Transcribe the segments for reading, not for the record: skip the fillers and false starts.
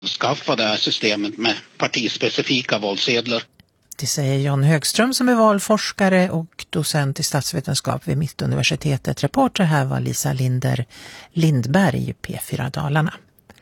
skaffa det här systemet med partispecifika valsedlar. Det säger Jan Högström som är valforskare och docent i statsvetenskap vid Mittuniversitetet. Reporter här var Lisa Lindberg, P4 Dalarna.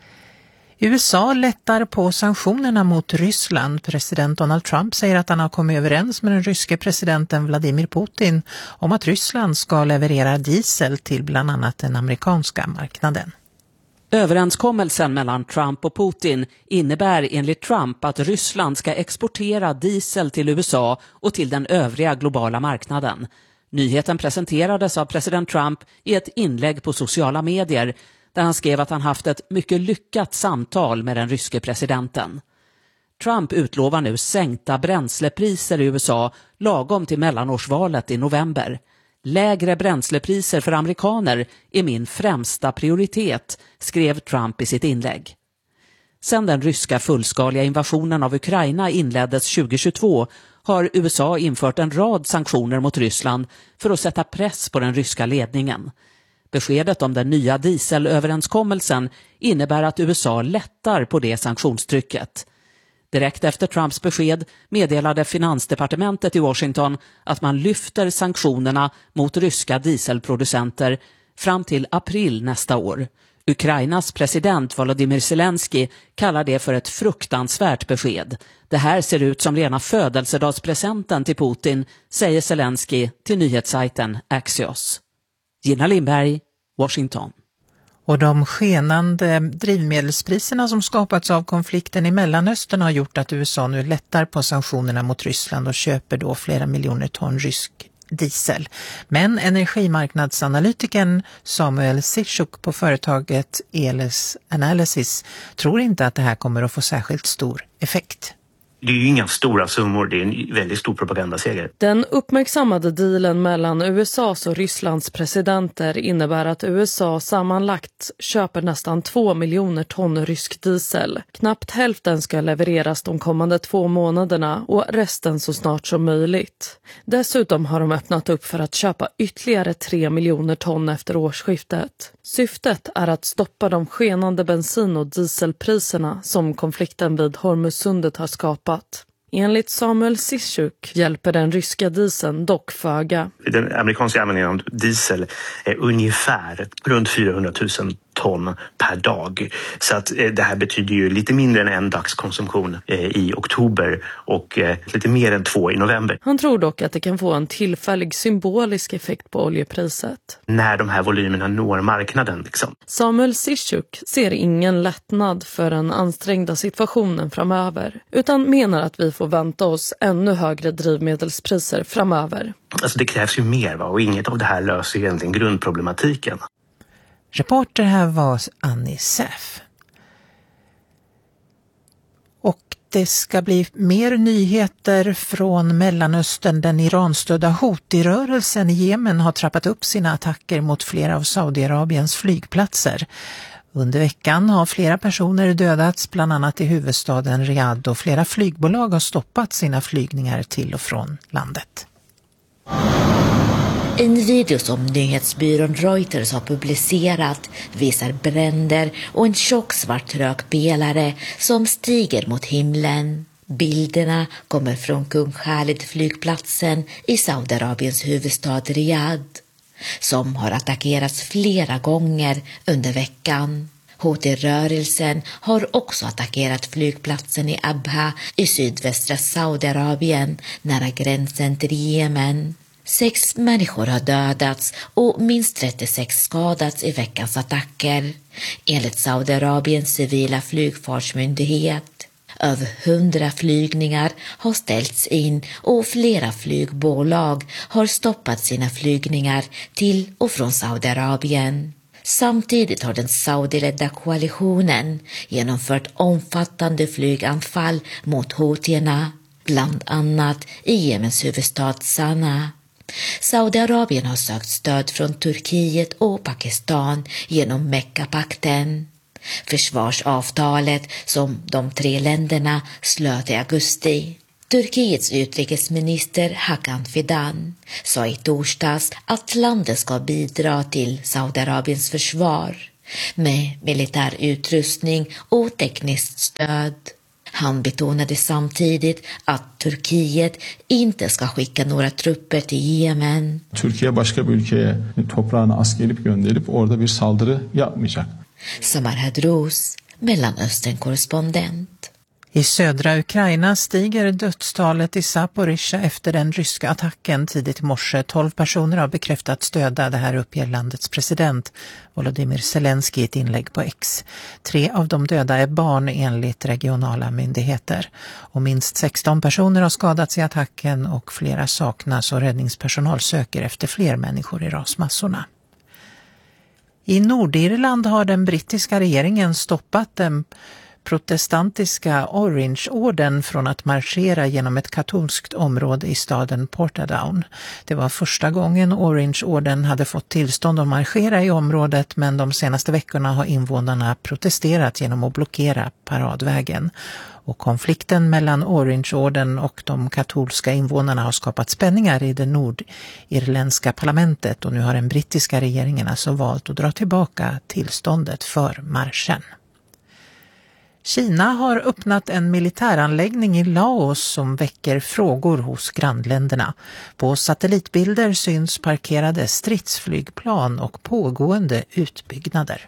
USA lättar på sanktionerna mot Ryssland. President Donald Trump säger att han har kommit överens med den ryske presidenten Vladimir Putin om att Ryssland ska leverera diesel till bland annat den amerikanska marknaden. Överenskommelsen mellan Trump och Putin innebär enligt Trump att Ryssland ska exportera diesel till USA och till den övriga globala marknaden. Nyheten presenterades av president Trump i ett inlägg på sociala medier där han skrev att han haft ett mycket lyckat samtal med den ryske presidenten. Trump utlovar nu sänkta bränslepriser i USA lagom till mellanårsvalet i november. Lägre bränslepriser för amerikaner är min främsta prioritet, skrev Trump i sitt inlägg. Sedan den ryska fullskaliga invasionen av Ukraina inleddes 2022 har USA infört en rad sanktioner mot Ryssland för att sätta press på den ryska ledningen. Beskedet om den nya dieselöverenskommelsen innebär att USA lättar på det sanktionstrycket. Direkt efter Trumps besked meddelade finansdepartementet i Washington att man lyfter sanktionerna mot ryska dieselproducenter fram till april nästa år. Ukrainas president Volodymyr Zelensky kallar det för ett fruktansvärt besked. Det här ser ut som rena födelsedagspresenten till Putin, säger Zelensky till nyhetssajten Axios. Gina Lindberg, Washington. Och de skenande drivmedelspriserna som skapats av konflikten i Mellanöstern har gjort att USA nu lättar på sanktionerna mot Ryssland och köper då flera miljoner ton rysk diesel. Men energimarknadsanalytikern Samuel Sishuk på företaget Eles Analysis tror inte att det här kommer att få särskilt stor effekt. Det är ju inga stora summor, det är en väldigt stor propagandaseger. Den uppmärksammade dealen mellan USAs och Rysslands presidenter innebär att USA sammanlagt köper nästan 2 miljoner ton rysk diesel. Knappt hälften ska levereras de kommande 2 månaderna och resten så snart som möjligt. Dessutom har de öppnat upp för att köpa ytterligare 3 miljoner ton efter årsskiftet. Syftet är att stoppa de skenande bensin- och dieselpriserna som konflikten vid Hormuzsundet har skapat. Enligt Samuel Sishuk hjälper den ryska dieseln dock föga. Den amerikanska användningen av diesel är ungefär runt 400 000 ton per dag. Så att det här betyder ju lite mindre än en dagskonsumtion i oktober och lite mer än 2 i november. Han tror dock att det kan få en tillfällig symbolisk effekt på oljepriset. När de här volymerna når marknaden liksom. Samuel Sishuk ser ingen lättnad för den ansträngda situationen framöver, utan menar att vi får vänta oss ännu högre drivmedelspriser framöver. Alltså det krävs ju mer, va? Och inget av det här löser egentligen grundproblematiken. Reporter här var Annie Seff. Och det ska bli mer nyheter från Mellanöstern. Den Iranstödda Houthi-rörelsen i Jemen har trappat upp sina attacker mot flera av Saudiarabiens flygplatser. Under veckan har flera personer dödats, bland annat i huvudstaden Riyadh, och flera flygbolag har stoppat sina flygningar till och från landet. En video som nyhetsbyrån Reuters har publicerat visar bränder och en tjock svart rökpelare som stiger mot himlen. Bilderna kommer från Kung Khalid-flygplatsen i Saudiarabiens huvudstad Riyadh, som har attackerats flera gånger under veckan. Houthi-rörelsen har också attackerat flygplatsen i Abha i sydvästra Saudiarabien nära gränsen till Jemen. 6 människor har dödats och minst 36 skadats i veckans attacker, enligt Saudiarabiens civila flygfartsmyndighet. Över 100 flygningar har ställts in och flera flygbolag har stoppat sina flygningar till och från Saudiarabien. Samtidigt har den saudiledda koalitionen genomfört omfattande flyganfall mot houtierna, bland annat i Jemens huvudstad Sanaa. Saudiarabien har sökt stöd från Turkiet och Pakistan genom Mekka-pakten. Försvarsavtalet som de 3 länderna slöt i augusti. Turkiets utrikesminister Hakan Fidan sa i torsdags att landet ska bidra till Saudiarabiens försvar. med militär utrustning och tekniskt stöd. Han betonade samtidigt att Turkiet inte ska skicka några trupper till Yemen. Türkiye başka bir ülkeye toprağını askerip gönderip orada bir saldırı yapmayacak. Samar Hadrouz, Mellanöstern-korrespondent. I södra Ukraina stiger dödstalet i Zaporizjzja efter den ryska attacken tidigt i morse. 12 personer har bekräftats döda, det här uppger landets president Volodymyr Zelensky i ett inlägg på X. 3 av de döda är barn enligt regionala myndigheter. Och minst 16 personer har skadats i attacken och flera saknas och räddningspersonal söker efter fler människor i rasmassorna. I Nordirland har den brittiska regeringen stoppat den protestantiska Orange-orden från att marschera genom ett katolskt område i staden Portadown. Det var första gången Orange-orden hade fått tillstånd att marschera i området, men de senaste veckorna har invånarna protesterat genom att blockera paradvägen. Och konflikten mellan Orange-orden och de katolska invånarna har skapat spänningar i det nordirländska parlamentet, och nu har den brittiska regeringen alltså valt att dra tillbaka tillståndet för marschen. Kina har öppnat en militäranläggning i Laos som väcker frågor hos grannländerna. På satellitbilder syns parkerade stridsflygplan och pågående utbyggnader.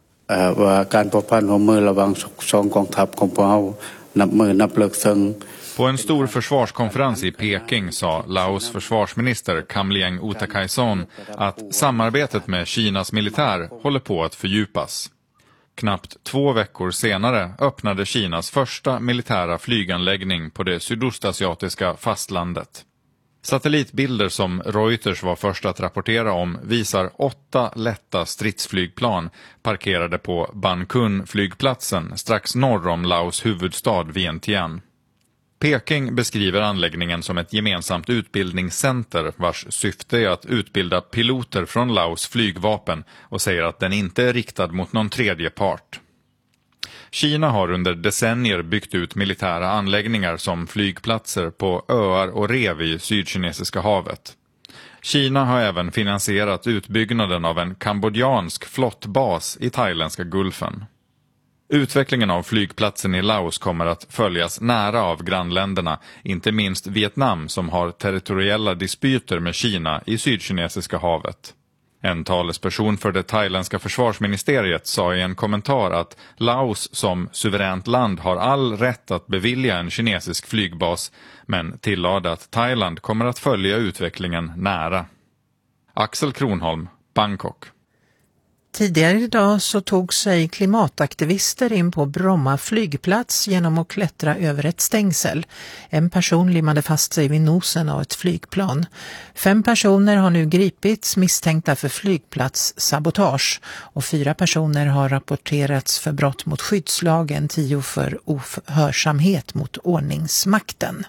På en stor försvarskonferens i Peking sa Laos försvarsminister Kamlieng Utakaison att samarbetet med Kinas militär håller på att fördjupas. Knappt 2 veckor senare öppnade Kinas första militära flyganläggning på det sydostasiatiska fastlandet. Satellitbilder som Reuters var först att rapportera om visar 8 lätta stridsflygplan parkerade på Ban Kun-flygplatsen strax norr om Laos huvudstad Vientiane. Peking beskriver anläggningen som ett gemensamt utbildningscenter vars syfte är att utbilda piloter från Laos flygvapen och säger att den inte är riktad mot någon tredje part. Kina har under decennier byggt ut militära anläggningar som flygplatser på öar och rev i Sydkinesiska havet. Kina har även finansierat utbyggnaden av en kambodjansk flottbas i thailändska Gulfen. Utvecklingen av flygplatsen i Laos kommer att följas nära av grannländerna, inte minst Vietnam som har territoriella dispyter med Kina i Sydkinesiska havet. En talesperson för det thailändska försvarsministeriet sa i en kommentar att Laos som suveränt land har all rätt att bevilja en kinesisk flygbas, men tillade att Thailand kommer att följa utvecklingen nära. Axel Kronholm, Bangkok. Tidigare idag så tog sig klimataktivister in på Bromma flygplats genom att klättra över ett stängsel. En person limmade fast sig vid nosen av ett flygplan. 5 personer har nu gripits misstänkta för flygplatssabotage och 4 personer har rapporterats för brott mot skyddslagen, 10 för ohörsamhet mot ordningsmakten.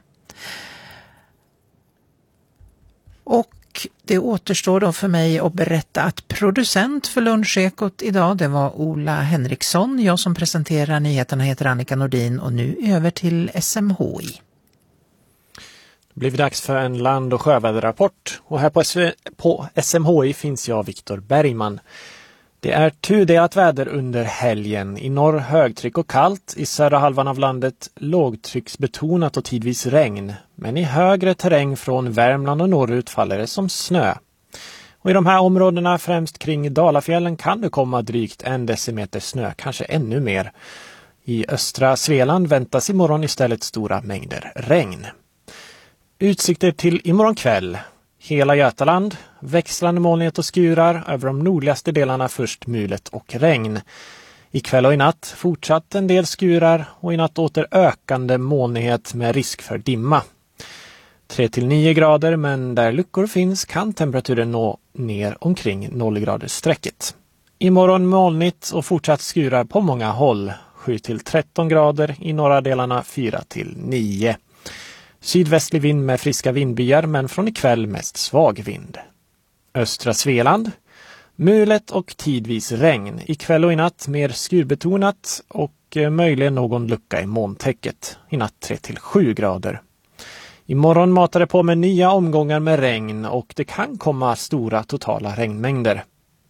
Och det återstår då för mig att berätta att producent för Lunchekot idag, det var Ola Henriksson. Jag som presenterar nyheterna heter Annika Nordin, och nu över till SMHI. Det blir dags för en land- och sjöväderrapport, och här på SMHI finns jag, Viktor Bergman. Det är tudelat väder under helgen. I norr högtryck och kallt, i södra halvan av landet lågtrycksbetonat och tidvis regn. Men i högre terräng från Värmland och norrut faller det som snö. Och i de här områdena, främst kring Dalafjällen, kan det komma drygt 1 decimeter snö, kanske ännu mer. I östra Svealand väntas imorgon istället stora mängder regn. Utsikter till imorgon kväll. Hela Götaland, växlande molnighet och skurar, över de nordligaste delarna först mulet och regn. Ikväll och i natt fortsatt en del skurar och i natt åter ökande molnighet med risk för dimma. 3-9 grader, men där luckor finns kan temperaturen nå ner omkring 0-gradersstrecket. Imorgon molnigt och fortsatt skurar på många håll. 7-13 grader, i norra delarna 4-9. Sydvästlig vind med friska vindbyar, men från ikväll mest svag vind. Östra Svealand, mulet och tidvis regn. Ikväll och i natt mer skurbetonat och möjligen någon lucka i molntäcket. I natt 3-7 grader. Imorgon matar det på med nya omgångar med regn och det kan komma stora totala regnmängder.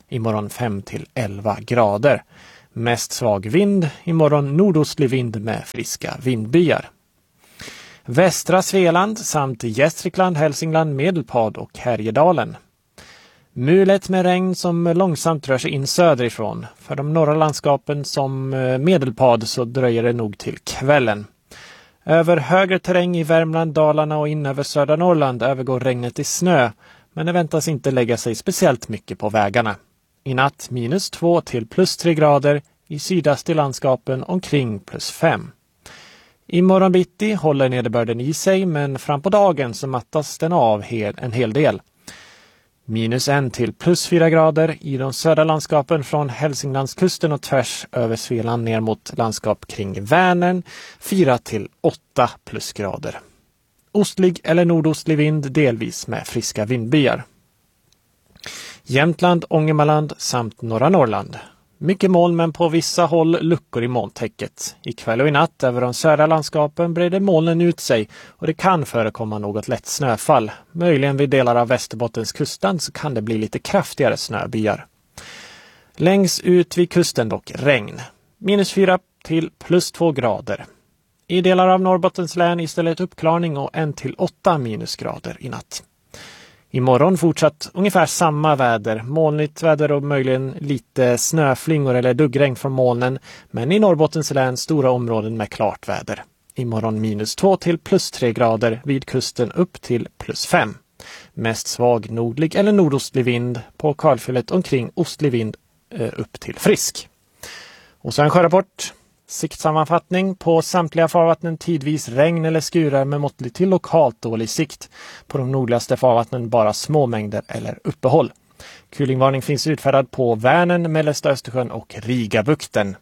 Imorgon 5-11 grader. Mest svag vind, imorgon nordostlig vind med friska vindbyar. Västra Svealand samt Gästrikland, Hälsingland, Medelpad och Härjedalen. Mulet med regn som långsamt rör sig in söderifrån. För de norra landskapen som Medelpad så dröjer det nog till kvällen. Över högre terräng i Värmland, Dalarna och in över södra Norrland övergår regnet i snö. Men det väntas inte lägga sig speciellt mycket på vägarna. I natt -2 till +3 grader, i sydöst i landskapen omkring +5. Imorgon bitti håller nederbörden i sig, men fram på dagen så mattas den av en hel del. -1 till +4 grader i de södra landskapen från Hälsinglandskusten och tvärs över Svealand ner mot landskap kring Vänern, 4 till 8 plusgrader. Ostlig eller nordostlig vind delvis med friska vindbyar. Jämtland, Ångermanland samt norra Norrland. Mycket moln men på vissa håll luckor i molntäcket. Ikväll och i natt över de södra landskapen breder molnen ut sig och det kan förekomma något lätt snöfall. Möjligen vid delar av Västerbottens kustan så kan det bli lite kraftigare snöbyar. Längs ut vid kusten dock regn. -4 till +2 grader. I delar av Norrbottens län istället uppklarning och 1 till 8 minusgrader i natt. Imorgon fortsatt ungefär samma väder, molnigt väder och möjligen lite snöflingor eller duggregn från molnen, men i Norrbottens län stora områden med klart väder. Imorgon -2 till +3 grader, vid kusten upp till +5. Mest svag nordlig eller nordostlig vind, på Karlfjället omkring ostlig vind upp till frisk. Och så en sjörapport. Siktsammanfattning på samtliga farvattnen tidvis regn eller skurar med måttlig till lokalt dålig sikt. På de nordligaste farvattnen bara små mängder eller uppehåll. Kulingvarning finns utfärdad på Vänern, mellersta Östersjön och Rigabukten.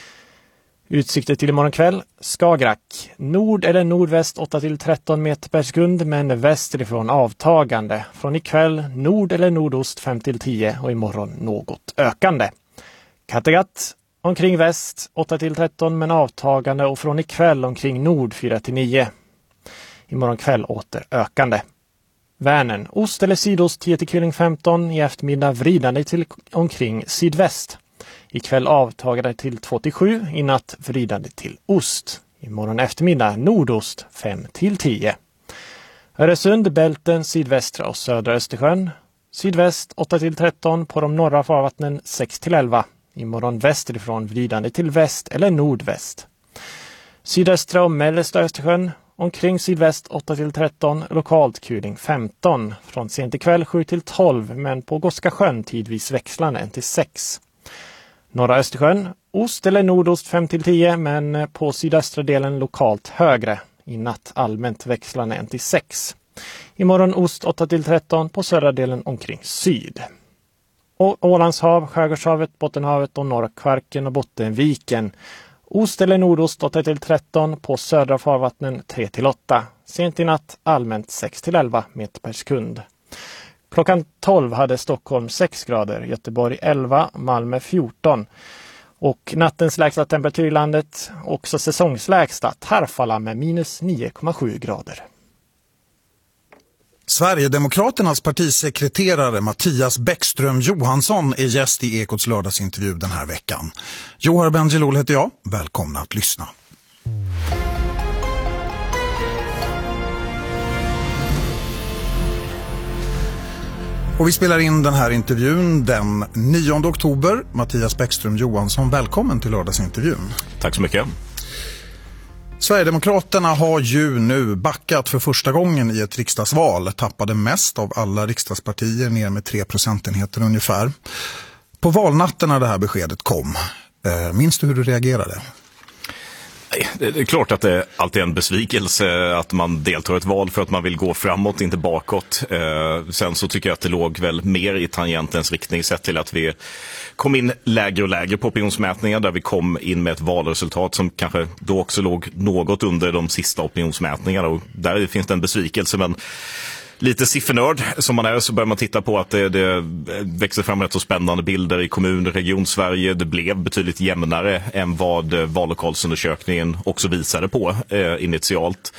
Utsikter till imorgon kväll. Skagerrak. Nord eller nordväst 8 till 13 meter per sekund men västerifrån avtagande. Från ikväll nord eller nordost 5 till 10 och imorgon något ökande. Kattegatt. Omkring väst 8 till 13 men avtagande och från ikväll omkring nord 4 till 9. Imorgon kväll åter ökande. Vänern, ost eller sydost 10 till kuling 15, i eftermiddag vridande till omkring sydväst. Ikväll avtagande till 2 till 7, i natt vridande till ost. Imorgon eftermiddag nordost 5 till 10. Öresund, Bälten, sydvästra och södra Östersjön. Sydväst 8 till 13, på de norra farvattnen 6 till 11. Imorgon västerifrån vridande till väst eller nordväst. Sydöstra och mellersta Östersjön. Omkring sydväst 8 till 13, lokalt kuling 15. Från sent ikväll 7 till 12, men på Gotska sjön tidvis växlande 1 till 6. Norra Östersjön, ost eller nordost 5 till 10, men på sydöstra delen lokalt högre. I natt allmänt växlande 1 till 6. Imorgon ost 8 till 13, på södra delen omkring syd. Och Ålandshav, Skärgårdshavet, Bottenhavet och norra Kvarken och Bottenviken. Ost eller nordost 8 till 13, på södra farvattnen 3 till 8. Sent i natt allmänt 6 till 11 meter per sekund. Klockan 12 hade Stockholm 6 grader, Göteborg 11, Malmö 14. Och nattens lägsta temperatur i landet, också säsongslägsta, Tarfala med -9,7 grader. Sverigedemokraternas partisekreterare Mattias Bäckström Johansson är gäst i Ekots lördagsintervju den här veckan. Johar Bendjelloul heter jag. Välkomna att lyssna. Och vi spelar in den här intervjun den 9 oktober. Mattias Bäckström Johansson, välkommen till lördagsintervjun. Tack så mycket. Sverigedemokraterna har ju nu backat för första gången i ett riksdagsval. Tappade mest av alla riksdagspartier, ner med 3 procentenheter ungefär. På valnatten när det här beskedet kom, minns du hur du reagerade? Det är klart att det alltid är en besvikelse att man deltar i ett val för att man vill gå framåt, inte bakåt. Sen så tycker jag att det låg väl mer i tangentens riktning sett till att vi kom in lägre och lägre på opinionsmätningar, där vi kom in med ett valresultat som kanske då också låg något under de sista opinionsmätningarna, och där finns det en besvikelse. Men lite siffernörd som man är så börjar man titta på att det växer fram rätt så spännande bilder i kommun- och region-Sverige. Det blev betydligt jämnare än vad vallokalsundersökningen också visade på initialt.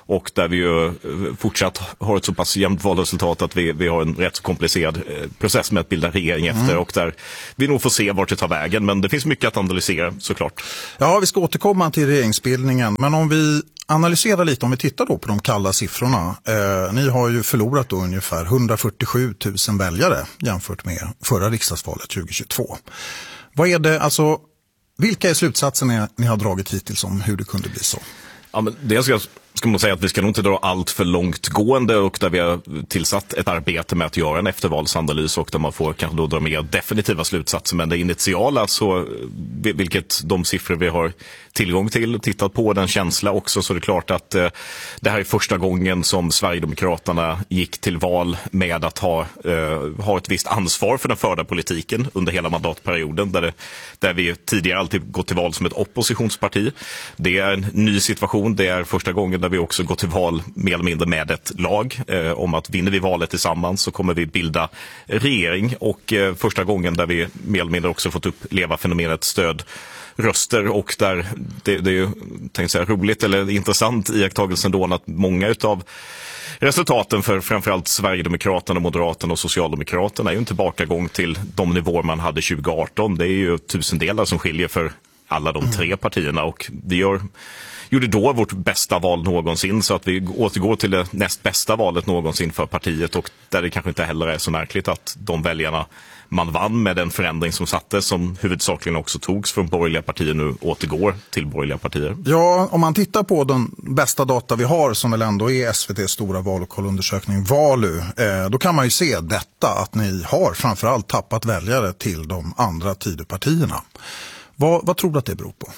och där vi ju fortsatt har ett så pass jämnt valresultat att vi har en rätt så komplicerad process med att bilda regering efter, och där vi nog får se vart det tar vägen, men det finns mycket att analysera såklart. Ja, vi ska återkomma till regeringsbildningen, men om vi analyserar lite, om vi tittar då på de kalla siffrorna. Ni har ju förlorat då ungefär 147 000 väljare jämfört med förra riksdagsvalet 2022. Vad är det, alltså, vilka är slutsatserna ni har dragit hittills om hur det kunde bli så? Ja, men det ska man säga att vi ska nog inte dra allt för långtgående, och där vi har tillsatt ett arbete med att göra en eftervalsanalys och där man får kanske då dra mer definitiva slutsatser. Men det initiala, så vilket de siffror vi har tillgång till och tittat på, den känsla också, så är det klart att det här är första gången som Sverigedemokraterna gick till val med att ha ett visst ansvar för den förda politiken under hela mandatperioden, där vi tidigare alltid gått till val som ett oppositionsparti. Det är en ny situation, det är första gången där vi också går till val mer eller mindre med ett lag om att vinner vi valet tillsammans så kommer vi bilda regering, och första gången där vi mer eller mindre också fått uppleva fenomenet stödröster, och där det är ju, tänkte säga, roligt eller intressant iakttagelsen då att många utav resultaten för framförallt Sverigedemokraterna, Moderaterna och Socialdemokraterna är ju en tillbakagång till de nivåer man hade 2018. Det är ju tusendelar som skiljer för alla de tre partierna, och vi gjorde då vårt bästa val någonsin, så att vi återgår till det näst bästa valet någonsin för partiet, och där det kanske inte heller är så märkligt att de väljarna man vann med den förändring som sattes, som huvudsakligen också togs från borgerliga partier, nu återgår till borgerliga partier. Ja, om man tittar på den bästa data vi har, som väl ändå är SVT:s stora vallokalundersökning Valu, då kan man ju se detta, att ni har framförallt tappat väljare till de andra Tidöpartierna. Vad tror du att det beror på?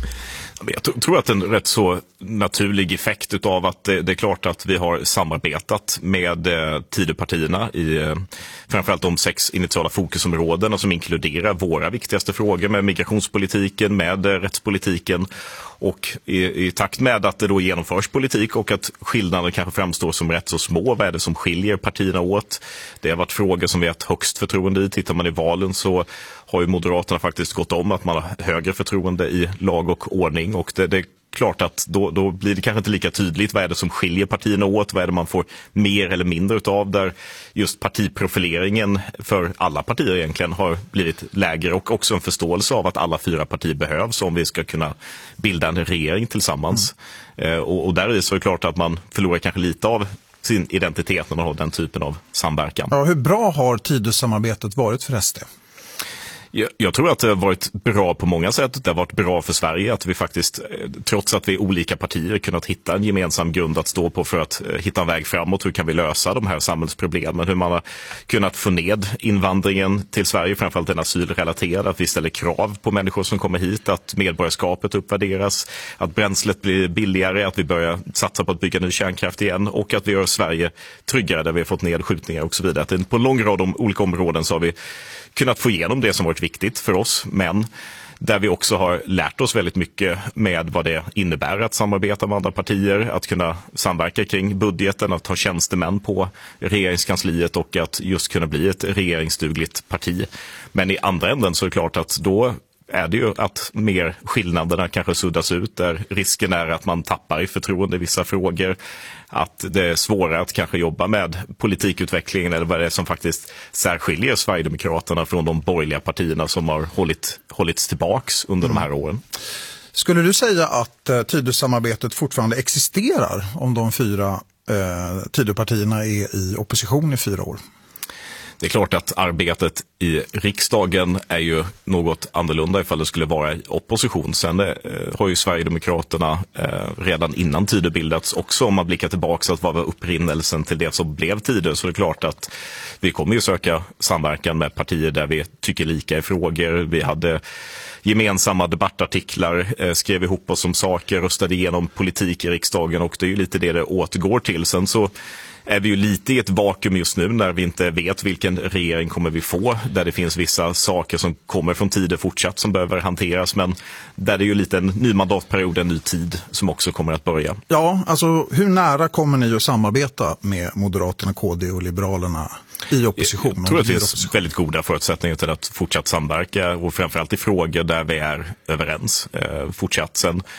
Jag tror att en rätt så naturlig effekt utav att det är klart att vi har samarbetat med Tidöpartierna i framförallt de 6 initiala fokusområdena som inkluderar våra viktigaste frågor med migrationspolitiken, med rättspolitiken, och i takt med att det då genomförs politik och att skillnader kanske framstår som rätt så små, vad är det som skiljer partierna åt? Det har varit frågor som vi har ett högst förtroende i. Tittar man i valen så har ju Moderaterna faktiskt gått om att man har högre förtroende i lag och ordning, och det är klart att då blir det kanske inte lika tydligt vad är det som skiljer partierna åt, vad är det man får mer eller mindre utav, där just partiprofileringen för alla partier egentligen har blivit lägre, och också en förståelse av att alla 4 partier behövs om vi ska kunna bilda en regering tillsammans. Och där är så klart att man förlorar kanske lite av sin identitet när man har den typen av samverkan. Ja, hur bra har Tidösamarbetet varit för SD? Jag tror att det har varit bra på många sätt. Det har varit bra för Sverige att vi faktiskt, trots att vi är olika partier, kunnat hitta en gemensam grund att stå på för att hitta en väg framåt. Hur kan vi lösa de här samhällsproblemen? Hur man har kunnat få ned invandringen till Sverige, framförallt den asylrelaterade, att vi ställer krav på människor som kommer hit, att medborgarskapet uppvärderas, att bränslet blir billigare, att vi börjar satsa på att bygga ny kärnkraft igen, och att vi gör Sverige tryggare där vi har fått ned skjutningar och så vidare. Att på en lång rad om olika områden så har vi kunnat få igenom det som varit viktigt för oss, men där vi också har lärt oss väldigt mycket med vad det innebär att samarbeta med andra partier, att kunna samverka kring budgeten, att ha tjänstemän på regeringskansliet och att just kunna bli ett regeringsdugligt parti. Men i andra änden så är det klart att då är det ju att mer skillnaderna kanske suddas ut, där risken är att man tappar i förtroende i vissa frågor, att det är svårare att kanske jobba med politikutvecklingen, eller vad det är som faktiskt särskiljer Sverigedemokraterna från de borgerliga partierna som har hållits tillbaks under de här åren. Skulle du säga att Tidösamarbetet fortfarande existerar om de 4 Tidöpartierna är i opposition i 4 år? Det är klart att arbetet i riksdagen är ju något annorlunda ifall det skulle vara i opposition. Sen har ju Sverigedemokraterna redan innan Tidö bildats också, om man blickar tillbaka, att vad var upprinnelsen till det som blev Tidö, så det är klart att vi kommer ju söka samverkan med partier där vi tycker lika i frågor. Vi hade gemensamma debattartiklar, skrev ihop oss om saker, röstade igenom politik i riksdagen, och det är ju lite det återgår till. Sen så är vi ju lite i ett vakuum just nu när vi inte vet vilken regering kommer vi få, där det finns vissa saker som kommer från Tidö fortsatt som behöver hanteras, men där det är ju lite en ny mandatperiod, en ny tid som också kommer att börja. Ja, alltså hur nära kommer ni att samarbeta med Moderaterna, KD och Liberalerna i opposition? Jag tror att det finns väldigt goda förutsättningar till att fortsatt samverka, och framförallt i frågor där vi är överens fortsatt. Sen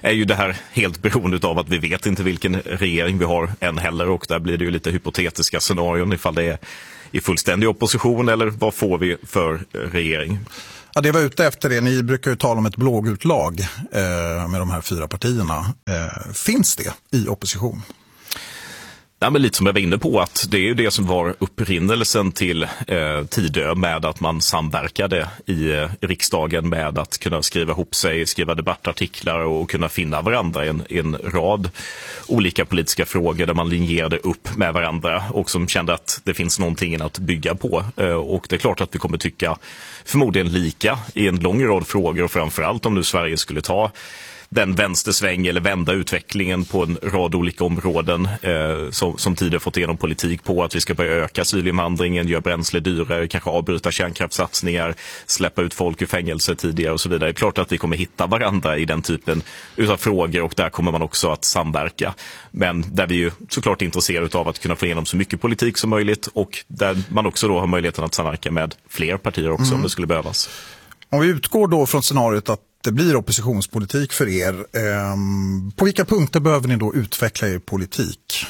är ju det här helt beroende av att vi vet inte vilken regering vi har än heller, och där blir det ju lite hypotetiska scenarion ifall det är i fullständig opposition eller vad får vi för regering. Ja, det var ute efter det. Ni brukar ju tala om ett blågult lag med de här 4 partierna. Finns det i opposition? Ja, men lite som jag var inne på, att det är ju det som var upprinnelsen till Tidö med att man samverkade i riksdagen med att kunna skriva ihop sig, skriva debattartiklar och kunna finna varandra i en rad olika politiska frågor där man linjerade upp med varandra och som kände att det finns någonting att bygga på. Och det är klart att vi kommer tycka förmodligen lika i en lång rad frågor, och framförallt om nu Sverige skulle ta den vänstersväng eller vända utvecklingen på en rad olika områden som tidigare fått igenom politik på, att vi ska börja öka asylinvandringen, göra bränsle dyrare, kanske avbryta kärnkraftssatsningar, släppa ut folk ur fängelse tidigare och så vidare. Det är klart att vi kommer hitta varandra i den typen utav frågor, och där kommer man också att samverka. Men där vi ju såklart är intresserade av att kunna få igenom så mycket politik som möjligt, och där man också då har möjligheten att samverka med fler partier också om det skulle behövas. Om vi utgår då från scenariot att det blir oppositionspolitik för er. På vilka punkter behöver ni då utveckla er politik?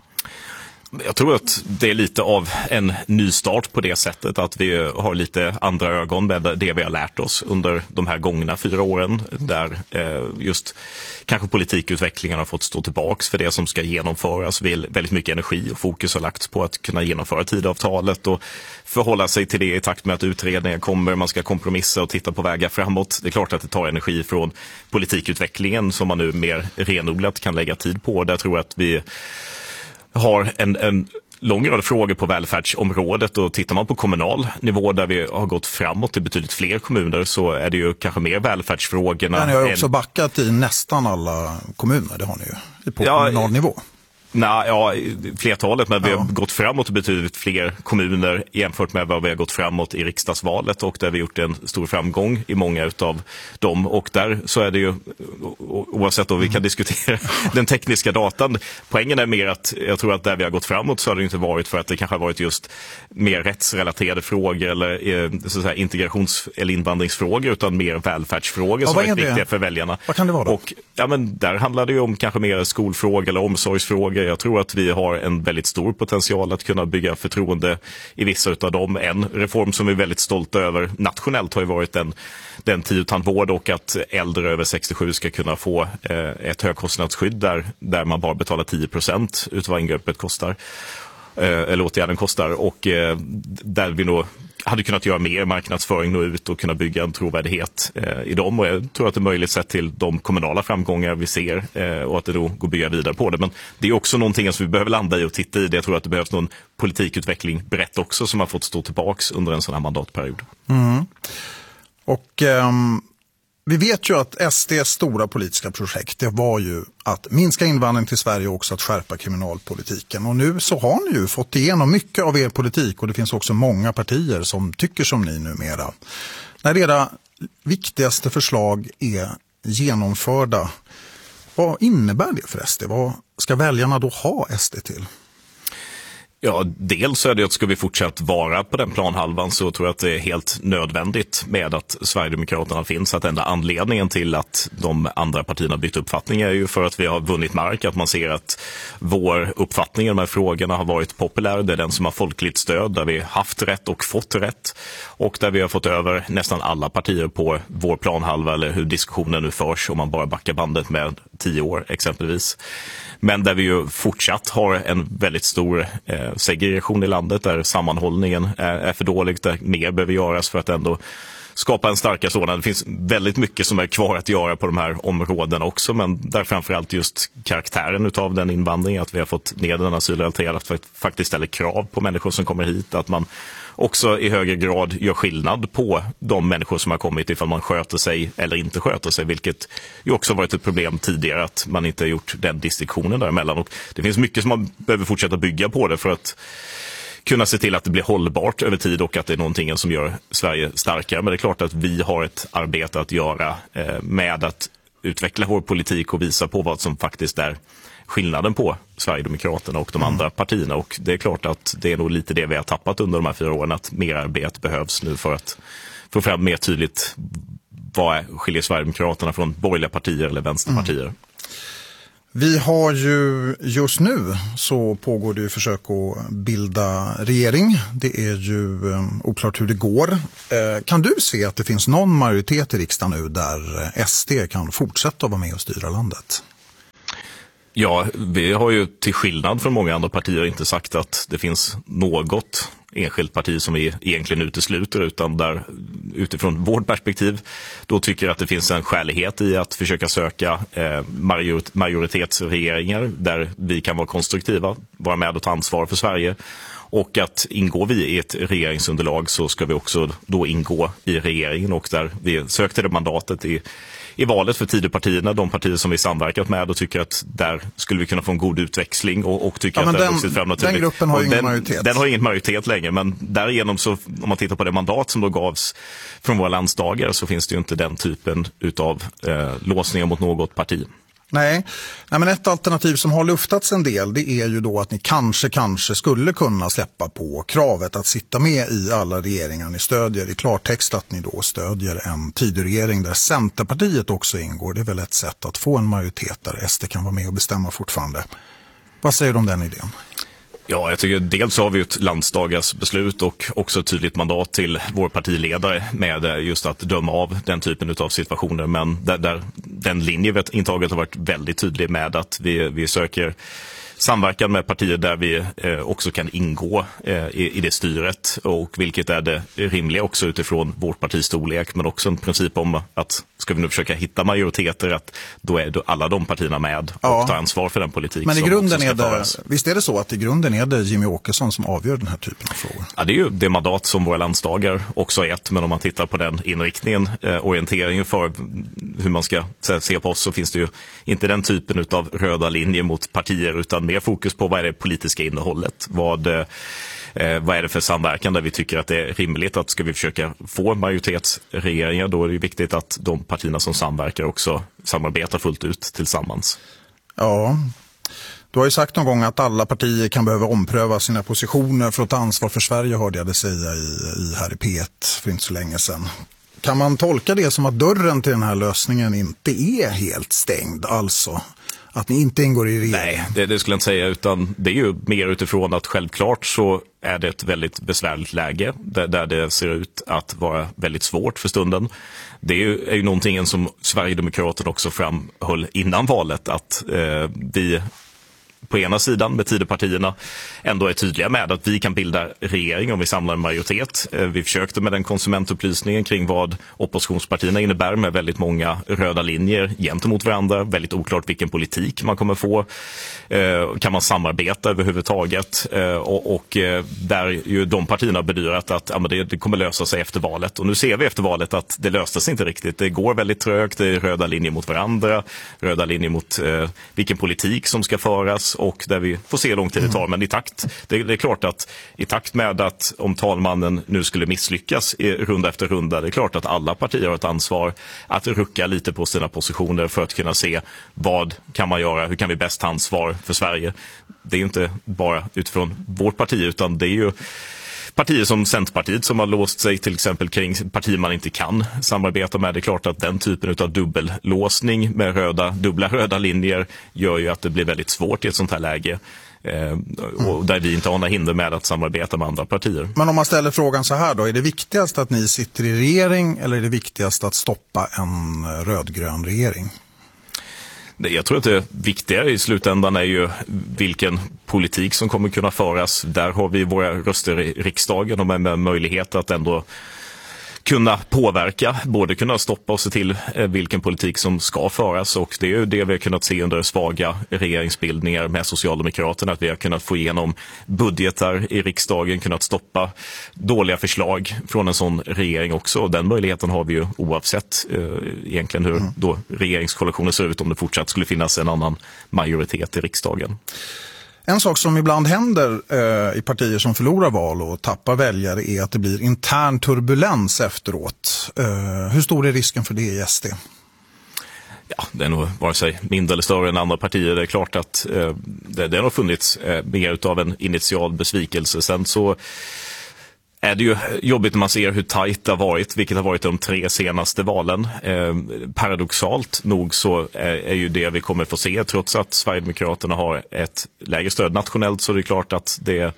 Jag tror att det är lite av en ny start på det sättet att vi har lite andra ögon med det vi har lärt oss under de här gångna 4 åren, där just kanske politikutvecklingen har fått stå tillbaks för det som ska genomföras. Väldigt mycket energi och fokus har lagts på att kunna genomföra tidavtalet och förhålla sig till det i takt med att utredningar kommer, man ska kompromissa och titta på vägar framåt. Det är klart att det tar energi från politikutvecklingen som man nu mer renodlat kan lägga tid på. Där tror jag att vi har en lång rad frågor på välfärdsområdet, och tittar man på kommunal nivå där vi har gått framåt till betydligt fler kommuner, så är det ju kanske mer välfärdsfrågorna. Men ni har ju också backat i nästan alla kommuner, det har ni ju på kommunal nivå. Nej, ja, flertalet, men vi har gått framåt och betydligt fler kommuner jämfört med vad vi har gått framåt i riksdagsvalet, och där vi gjort en stor framgång i många utav dem. Och där så är det ju, oavsett om vi kan diskutera den tekniska datan, poängen är mer att jag tror att där vi har gått framåt så har det inte varit för att det kanske har varit just mer rättsrelaterade frågor eller så att säga, integrations- eller invandringsfrågor, utan mer välfärdsfrågor som är viktiga för väljarna. Vad kan det vara då? Och ja, men där handlar det ju om kanske mer skolfrågor eller omsorgsfrågor. Jag tror att vi har en väldigt stor potential att kunna bygga förtroende i vissa utav dem. En reform som vi är väldigt stolta över nationellt har ju varit den tiotandvård, och att äldre över 67 ska kunna få ett högkostnadsskydd där man bara betalar 10% utav vad ingreppet kostar. Eller åtgärden kostar, och där vi nog hade kunnat göra mer marknadsföring, nå ut och kunna bygga en trovärdighet i dem, och jag tror att det är möjligt sett till de kommunala framgångar vi ser och att det då går att bygga vidare på det. Men det är också någonting som vi behöver landa i och titta i. Jag tror att det behövs någon politikutveckling brett också som har fått stå tillbaks under en sån här mandatperiod. Och vi vet ju att SD:s stora politiska projekt, det var ju att minska invandring till Sverige och också att skärpa kriminalpolitiken. Och nu så har ni ju fått igenom mycket av er politik, och det finns också många partier som tycker som ni numera. När era viktigaste förslag är genomförda, vad innebär det för SD? Vad ska väljarna då ha SD till? Ja, dels är det att ska vi fortsatt vara på den planhalvan, så tror jag att det är helt nödvändigt med att Sverigedemokraterna finns. Att enda anledningen till att de andra partierna bytt uppfattning är ju för att vi har vunnit mark. Att man ser att vår uppfattning i de här frågorna har varit populär. Det är den som har folkligt stöd, där vi haft rätt och fått rätt. Och där vi har fått över nästan alla partier på vår planhalva, eller hur diskussionen nu förs om man bara backar bandet med 10 år exempelvis. Men där vi ju fortsatt har en väldigt stor segregation i landet, där sammanhållningen är för dålig, där mer behöver göras för att ändå skapa en starkare sådan. Det finns väldigt mycket som är kvar att göra på de här områdena också, men där framförallt just karaktären utav den invandringen, att vi har fått ner den asylrelaterade, att faktiskt ställer krav på människor som kommer hit, att man också i högre grad gör skillnad på de människor som har kommit ifall man sköter sig eller inte sköter sig, vilket ju också varit ett problem tidigare, att man inte har gjort den distinktionen däremellan. Och det finns mycket som man behöver fortsätta bygga på det för att kunna se till att det blir hållbart över tid, och att det är någonting som gör Sverige starkare. Men det är klart att vi har ett arbete att göra med att utveckla vår politik och visa på vad som faktiskt är skillnaden på Sverigedemokraterna och de andra partierna. Och det är klart att det är nog lite det vi har tappat under de här 4 åren, att mer arbete behövs nu för att få fram mer tydligt vad skiljer Sverigedemokraterna från borgerliga partier eller vänsterpartier? Vi har ju just nu så pågår det ju försök att bilda regering. Det är ju oklart hur det går. Kan du se att det finns någon majoritet i riksdagen nu där SD kan fortsätta att vara med och styra landet? Ja, vi har ju till skillnad från många andra partier inte sagt att det finns något enskilt parti som vi egentligen utesluter, utan där utifrån vårt perspektiv då tycker att det finns en skälighet i att försöka söka majoritetsregeringar där vi kan vara konstruktiva, vara med och ta ansvar för Sverige. Och att ingår vi i ett regeringsunderlag så ska vi också då ingå i regeringen, och där vi sökte det mandatet i valet för Tidöpartierna, de partier som vi samverkat med, och tycker att där skulle vi kunna få en god utväxling och tycker att det har vuxit fram naturligt. Den gruppen har ingen majoritet. Den har ingen majoritet längre, men därigenom så, om man tittar på det mandat som då gavs från våra landsdagar, så finns det ju inte den typen utav låsningar mot något parti. Nej, men ett alternativ som har luftats en del, det är ju då att ni kanske skulle kunna släppa på kravet att sitta med i alla regeringar ni stödjer. I klartext att ni då stödjer en Tidöregering där Centerpartiet också ingår. Det är väl ett sätt att få en majoritet där SD kan vara med och bestämma fortfarande. Vad säger du om den idén? Ja, jag tycker dels har vi ett landsdagars beslut och också ett tydligt mandat till vår partiledare med just att döma av den typen av situationer. Men där den linje vi intaget har varit väldigt tydlig med att vi söker samverkan med partier där vi också kan ingå i det styret, och vilket är det rimliga också utifrån vårt partistorlek, men också en princip om att ska vi nu försöka hitta majoriteter, att då är alla de partierna med och tar ansvar för den politik. Men i som grunden ska är det, föras. visst är det så att i grunden är det Jimmy Åkesson som avgör den här typen av frågor? Ja, det är ju det mandat som våra landsdagar också är ett, men om man tittar på den inriktningen, orienteringen för hur man ska se på oss, så finns det ju inte den typen av röda linjer mot partier, utan mer fokus på vad är det politiska innehållet, vad är det för samverkan där vi tycker att det är rimligt att ska vi försöka få majoritetsregeringar, då är det viktigt att de partierna som samverkar också samarbetar fullt ut tillsammans. Ja, du har ju sagt någon gång att alla partier kan behöva ompröva sina positioner för att ta ansvar för Sverige, hörde jag det säga här i P1 för inte så länge sedan. Kan man tolka det som att dörren till den här lösningen inte är helt stängd, alltså att ni inte ingår i regeringen? Nej, det skulle jag inte säga, utan det är ju mer utifrån att självklart så är det ett väldigt besvärligt läge där det ser ut att vara väldigt svårt för stunden. Det är ju någonting som Sverigedemokraterna också framhöll innan valet, att vi på ena sidan med Tidöpartierna ändå är tydliga med att vi kan bilda regering om vi samlar en majoritet. Vi försökte med den konsumentupplysningen kring vad oppositionspartierna innebär, med väldigt många röda linjer gentemot varandra, väldigt oklart vilken politik man kommer få. Kan man samarbeta överhuvudtaget? Och där ju de partierna bedyrat att det kommer lösa sig efter valet. Och nu ser vi efter valet att det löste sig inte riktigt. Det går väldigt trögt, det är röda linjer mot varandra, röda linjer mot vilken politik som ska föras, och där vi får se hur lång tid det tar. Men det är klart att i takt med att om talmannen nu skulle misslyckas i runda efter runda, det är klart att alla partier har ett ansvar att rucka lite på sina positioner för att kunna se vad kan man göra, hur kan vi bäst ta ansvar för Sverige. Det är ju inte bara utifrån vårt parti, utan det är ju partier som Centerpartiet som har låst sig till exempel kring partier man inte kan samarbeta med. Det är klart att den typen av dubbellåsning med dubbla röda linjer gör ju att det blir väldigt svårt i ett sånt här läge. Och där vi inte har några hinder med att samarbeta med andra partier. Men om man ställer frågan så här då, är det viktigast att ni sitter i regering eller är det viktigast att stoppa en rödgrön regering? Jag tror att det viktigare i slutändan är ju vilken politik som kommer kunna föras. Där har vi våra röster i riksdagen och med möjlighet att ändå kunna påverka, både kunna stoppa och se till vilken politik som ska föras, och det är ju det vi har kunnat se under svaga regeringsbildningar med Socialdemokraterna, att vi har kunnat få igenom budgetar i riksdagen, kunnat stoppa dåliga förslag från en sån regering också, och den möjligheten har vi ju oavsett egentligen hur då regeringskoalitionen ser ut, om det fortsatt skulle finnas en annan majoritet i riksdagen. En sak som ibland händer i partier som förlorar val och tappar väljare är att det blir intern turbulens efteråt. Hur stor är risken för det i SD? Ja, det är nog vare sig mindre eller större än andra partier. Det är klart att det har funnits mer av en initial besvikelse. Sen så är det ju jobbigt när man ser hur tajt det har varit, vilket har varit de 3 senaste valen. Paradoxalt nog så är ju det vi kommer få se, trots att Sverigedemokraterna har ett lägre stöd nationellt, så det är klart att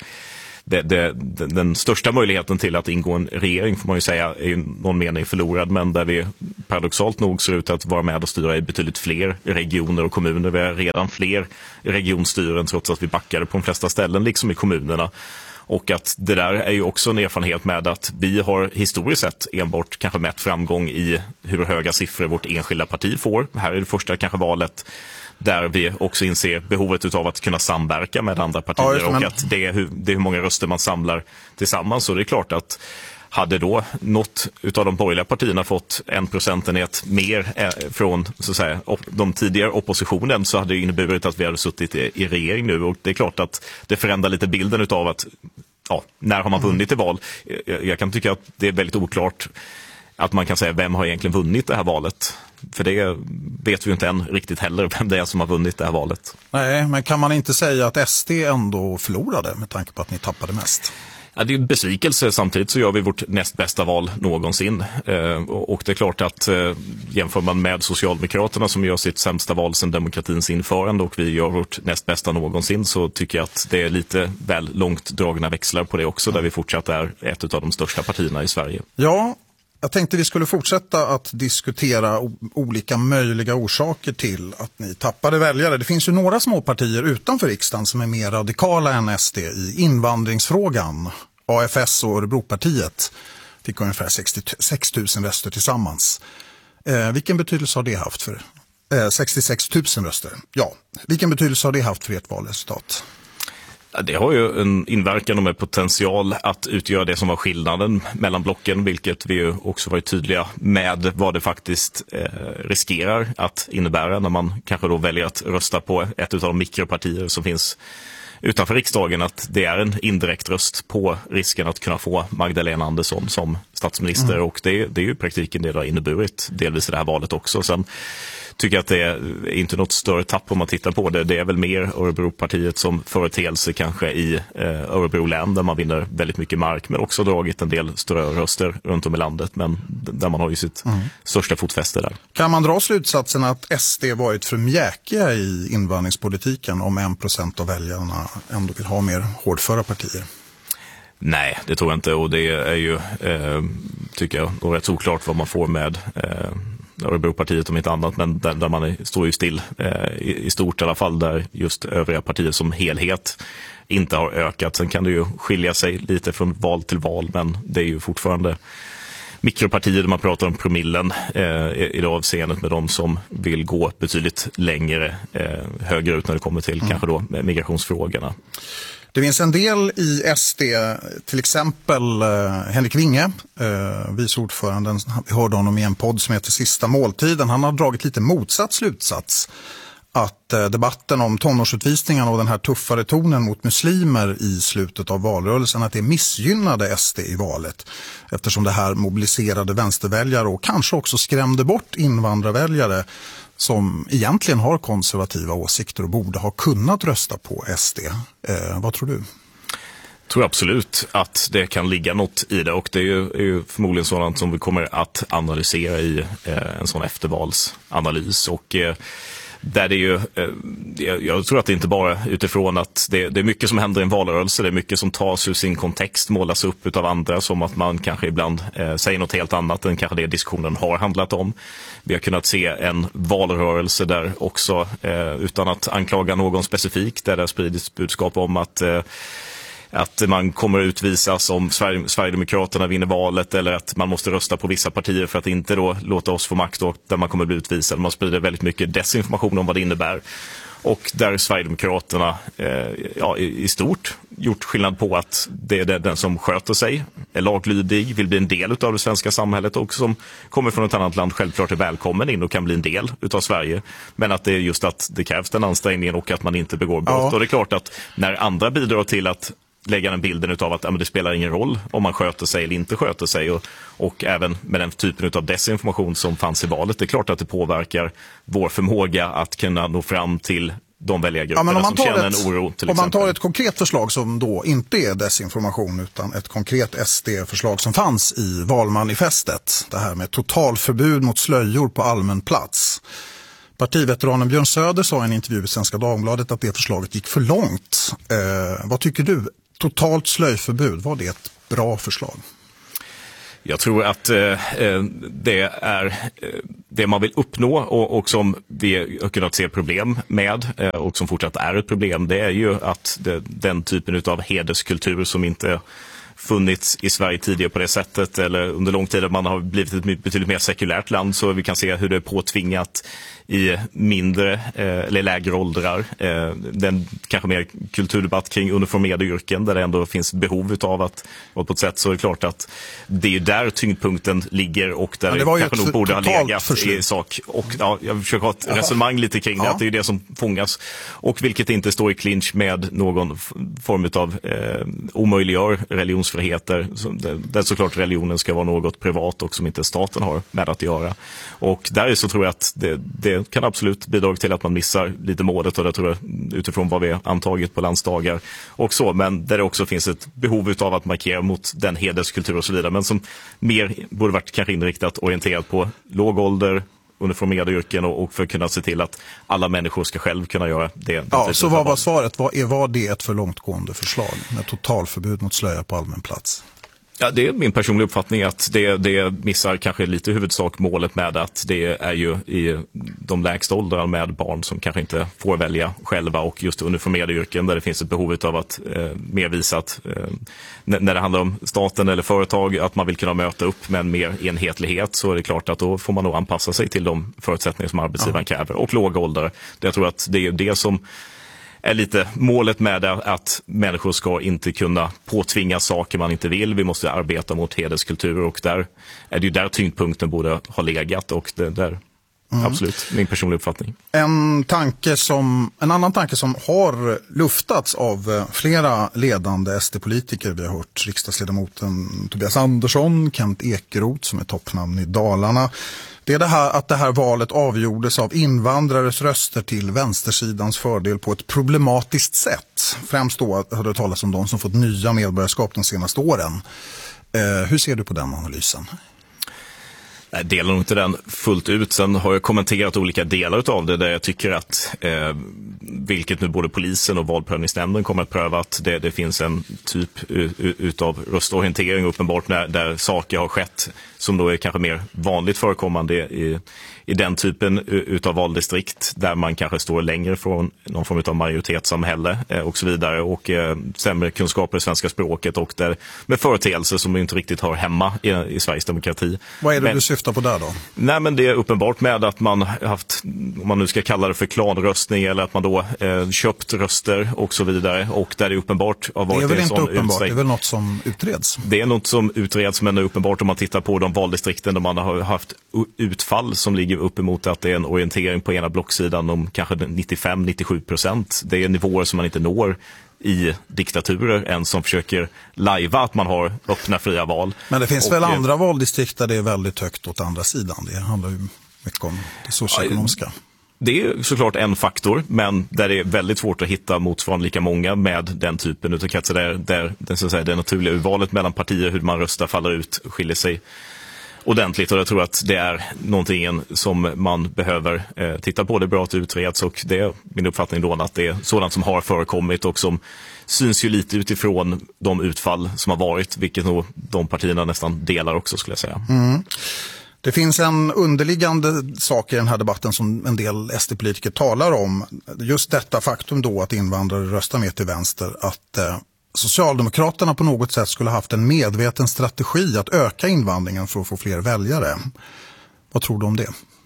den största möjligheten till att ingå en regering, får man ju säga, är ju någon mening förlorad, men där vi paradoxalt nog ser ut att vara med och styra i betydligt fler regioner och kommuner. Vi har redan fler regionstyren trots att vi backade på de flesta ställen, liksom i kommunerna. Och att det där är ju också en erfarenhet med att vi har historiskt sett enbart kanske mätt framgång i hur höga siffror vårt enskilda parti får. Här är det första kanske valet där vi också inser behovet av att kunna samverka med andra partier, och att det är hur många röster man samlar tillsammans. Och det är klart att hade då något utav de borgerliga partierna fått 1 procentenhet mer från så att säga, de tidigare oppositionen, så hade det inneburit att vi hade suttit i regering nu. Och det är klart att det förändrar lite bilden utav att när har man vunnit i val? Jag kan tycka att det är väldigt oklart att man kan säga vem har egentligen vunnit det här valet. För det vet vi ju inte än riktigt heller, vem det är som har vunnit det här valet. Nej, men kan man inte säga att SD ändå förlorade med tanke på att ni tappade mest? Ja, det är en besvikelse. Samtidigt så gör vi vårt näst bästa val någonsin. Och det är klart att jämför man med Socialdemokraterna som gör sitt sämsta val sedan demokratins införande och vi gör vårt näst bästa någonsin, så tycker jag att det är lite väl långt dragna växlar på det också, där vi fortsatt är ett av de största partierna i Sverige. Ja, jag tänkte vi skulle fortsätta att diskutera olika möjliga orsaker till att ni tappade väljare. Det finns ju några små partier utanför riksdagen som är mer radikala än SD i invandringsfrågan. AFS och Örebropartiet fick ungefär 66 000 röster tillsammans. Vilken betydelse har det haft för 66 000 röster? Ja, vilken betydelse har det haft för ert valresultat? Det har ju en inverkan och med potential att utgöra det som var skillnaden mellan blocken, vilket vi ju också varit tydliga med vad det faktiskt riskerar att innebära när man kanske då väljer att rösta på ett av de mikropartier som finns utanför riksdagen, att det är en indirekt röst på risken att kunna få Magdalena Andersson som statsminister. Och det är ju i praktiken det har inneburit delvis i det här valet också. Sen tycker jag att det är inte något större tapp om man tittar på det. Det är väl mer Örebropartiet som företeelse kanske i Örebro län, där man vinner väldigt mycket mark, men också dragit en del större röster runt om i landet, men där man har ju sitt största fotfäste där. Kan man dra slutsatsen att SD varit för mjäkiga i invandringspolitiken om 1% av väljarna ändå vill ha mer hårdföra partier? Nej, det tror jag inte, och det är ju, tycker jag, rätt oklart vad man får med Örebropartiet om inte annat, men där man står ju still i stort i alla fall, där just övriga partier som helhet inte har ökat. Sen kan det ju skilja sig lite från val till val, men det är ju fortfarande mikropartier där man pratar om promillen i det avseendet, med de som vill gå betydligt längre högre ut när det kommer till kanske då migrationsfrågorna. Det finns en del i SD, till exempel Henrik Winge, vice ordföranden. Vi hörde honom i en podd som heter Sista måltiden. Han har dragit lite motsatt slutsats. Att debatten om tonårsutvisningarna och den här tuffare tonen mot muslimer i slutet av valrörelsen, att det missgynnade SD i valet. Eftersom det här mobiliserade vänsterväljare och kanske också skrämde bort invandrarväljare som egentligen har konservativa åsikter och borde ha kunnat rösta på SD. Vad tror du? Jag tror absolut att det kan ligga något i det, och det är ju förmodligen sådant som vi kommer att analysera i en sån eftervalsanalys. Och där det är ju, jag tror att det inte bara utifrån att det är mycket som händer i en valrörelse, det är mycket som tas ur sin kontext, målas upp av andra som att man kanske ibland säger något helt annat än kanske det diskussionen har handlat om. Vi har kunnat se en valrörelse där också, utan att anklaga någon specifikt, där det har spridits budskap om att man kommer utvisas om Sverigedemokraterna vinner valet, eller att man måste rösta på vissa partier för att inte då låta oss få makt, och där man kommer bli utvisad. Man sprider väldigt mycket desinformation om vad det innebär. Och där Sverigedemokraterna i stort gjort skillnad på att det är den som sköter sig, är laglydig, vill bli en del av det svenska samhället och som kommer från ett annat land självklart är välkommen in och kan bli en del utav Sverige. Men att det är just att det krävs den ansträngningen och att man inte begår brott. Ja. Och det är klart att när andra bidrar till att lägga den bilden utav att det spelar ingen roll om man sköter sig eller inte sköter sig, och även med den typen av desinformation som fanns i valet, det är klart att det påverkar vår förmåga att kunna nå fram till de väljargrupperna som känner en oro till om man exempel. tar ett konkret förslag som då inte är desinformation utan ett konkret SD-förslag som fanns i valmanifestet. Det här med totalförbud mot slöjor på allmän plats. Partiveteranen Björn Söder sa i en intervju i Svenska Dagbladet att det förslaget gick för långt. Vad tycker du? Totalt slöjförbud, var det ett bra förslag? Jag tror att det är det man vill uppnå och som vi har kunnat se problem med och som fortsatt är ett problem, det är ju att den typen av hederskultur som inte funnits i Sverige tidigare på det sättet eller under lång tid att man har blivit ett betydligt mer sekulärt land, så vi kan se hur det är påtvingat i mindre eller lägre åldrar. Den kanske mer kulturdebatt kring uniformerade yrken där det ändå finns behov av att på ett sätt, så är det klart att det är där tyngdpunkten ligger och där det kanske nog borde ha legat i sak. Och ja, jag försöker ha ett resonemang lite kring det, att det är det som fångas och vilket inte står i clinch med någon form av omöjliggör religionsfriheter där såklart religionen ska vara något privat och som inte staten har med att göra. Och där så tror jag att det kan absolut bidra till att man missar lite målet, och det tror jag utifrån vad vi har antagit på landsdagar och så, men där det också finns ett behov av att markera mot den hederskultur och så vidare, men som mer borde varit kanske inriktat orienterat på låg ålder, uniformerade yrken och för att kunna se till att alla människor ska själv kunna göra det. Ja, så vad var svaret? Var det ett för långtgående förslag med totalförbud mot slöja på allmän plats? Ja, det är min personliga uppfattning att det missar kanske lite huvudsak målet med att det är ju i de lägsta åldrarna med barn som kanske inte får välja själva, och just uniformerade yrken där det finns ett behov av att mer visa att när det handlar om staten eller företag att man vill kunna möta upp med en mer enhetlighet, så är det klart att då får man nog anpassa sig till de förutsättningar som arbetsgivaren kräver, och låga åldrar. Jag tror att det är det som är lite målet med att människor ska inte kunna påtvinga saker man inte vill. Vi måste arbeta mot hederskultur, och där är det ju där tyngdpunkten borde ha legat, och det där absolut min personliga uppfattning. En annan tanke som har luftats av flera ledande SD-politiker, vi har hört riksdagsledamoten Tobias Andersson, Kent Ekeroth som är toppnamn i Dalarna. Det är det här att det här valet avgjordes av invandrares röster till vänstersidans fördel på ett problematiskt sätt. Främst då har det talats om de som fått nya medborgarskap de senaste åren. Hur ser du på den analysen? Jag delar nog inte den fullt ut. Sen har jag kommenterat olika delar av det där jag tycker att vilket nu både polisen och valprövningsnämnden kommer att pröva, att det finns en typ utav röstorientering uppenbart där saker har skett som då är kanske mer vanligt förekommande i den typen utav valdistrikt där man kanske står längre från någon form av majoritetssamhälle och så vidare, och sämre kunskaper i svenska språket och där med företeelser som inte riktigt har hemma i Sveriges demokrati. Vad är det du syftar på där då? Nej, men det är uppenbart med att man haft, om man nu ska kalla det för klanröstning, eller att man då köpt röster och så vidare, och där det uppenbart har varit det är väl inte uppenbart, det är väl något som utreds? Det är något som utreds, men det är uppenbart om man tittar på de valdistrikten där man har haft utfall som ligger uppemot att det är en orientering på ena blocksidan om kanske 95-97%. Det är nivåer som man inte når i diktaturer än som försöker lajva att man har öppna fria val. Men det finns väl andra valdistrikt där det är väldigt högt åt andra sidan. Det handlar ju mycket om det socioekonomiska. Det är såklart en faktor, men där det är väldigt svårt att hitta motsvarande lika många med den typen av kretsar där det naturliga urvalet mellan partier, hur man röstar, faller ut, skiljer sig ordentligt, och jag tror att det är någonting som man behöver titta på. Det är bra att det utreds, och det är min uppfattning då att det är sådant som har förekommit och som syns ju lite utifrån de utfall som har varit, vilket nog de partierna nästan delar också, skulle jag säga. Det finns en underliggande sak i den här debatten som en del SD-politiker talar om. Just detta faktum då att invandrare röstar mer till vänster, att Socialdemokraterna på något sätt skulle haft en medveten strategi att öka invandringen för att få fler väljare. Vad tror du om det?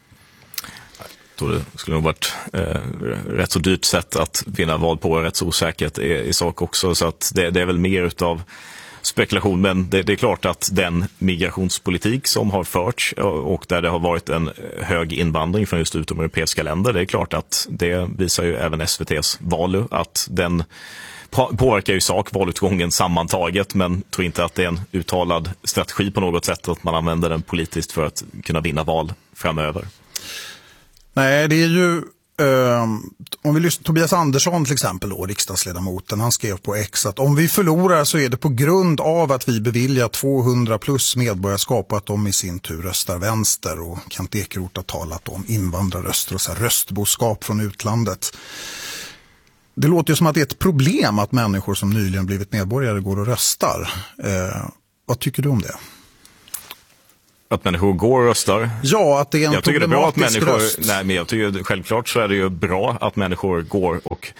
Jag tror det skulle nog varit rätt så dyrt sätt att vinna val på, rätt så osäkert i sak också, så att det är väl mer utav spekulation, men det är klart att den migrationspolitik som har förts och där det har varit en hög invandring från just utomeuropeiska länder, det är klart att det visar ju även SVT:s val att den påverkar ju sak valutgången sammantaget, men tror inte att det är en uttalad strategi på något sätt att man använder den politiskt för att kunna vinna val framöver. Nej, det är ju Om vi lyssnar, Tobias Andersson till exempel då, riksdagsledamoten, han skrev på X att om vi förlorar så är det på grund av att vi beviljar 200 plus medborgarskap och att de i sin tur röstar vänster. Och Kent Ekeroth har talat om invandrarröster och så här röstboskap från utlandet. Det låter ju som att det är ett problem att människor som nyligen blivit medborgare går och röstar. Vad tycker du om det? Att människor går och röstar? Ja, att det är en jag tycker det är bra att människor röst. Nej, men jag tycker självklart så är det ju bra att människor går och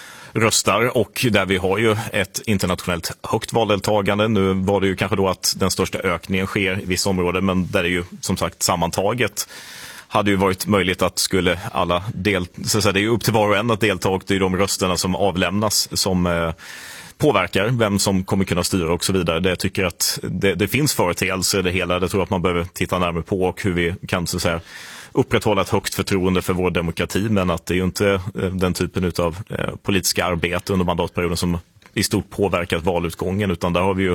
röstar, och där vi har ju ett internationellt högt valdeltagande. Nu var det ju kanske då att den största ökningen sker i vissa områden, men där är ju som sagt sammantaget hade ju varit möjligt att skulle alla så att säga, det är ju upp till var och en att delta, och det är de rösterna som avlämnas som påverkar vem som kommer kunna styra och så vidare. Det tycker att det finns företeelser i det hela. Det tror jag att man behöver titta närmare på, och hur vi kan så att säga upprätthålla ett högt förtroende för vår demokrati, men att det är ju inte den typen av politiska arbete under mandatperioden som i stort påverkat valutgången, utan där har vi ju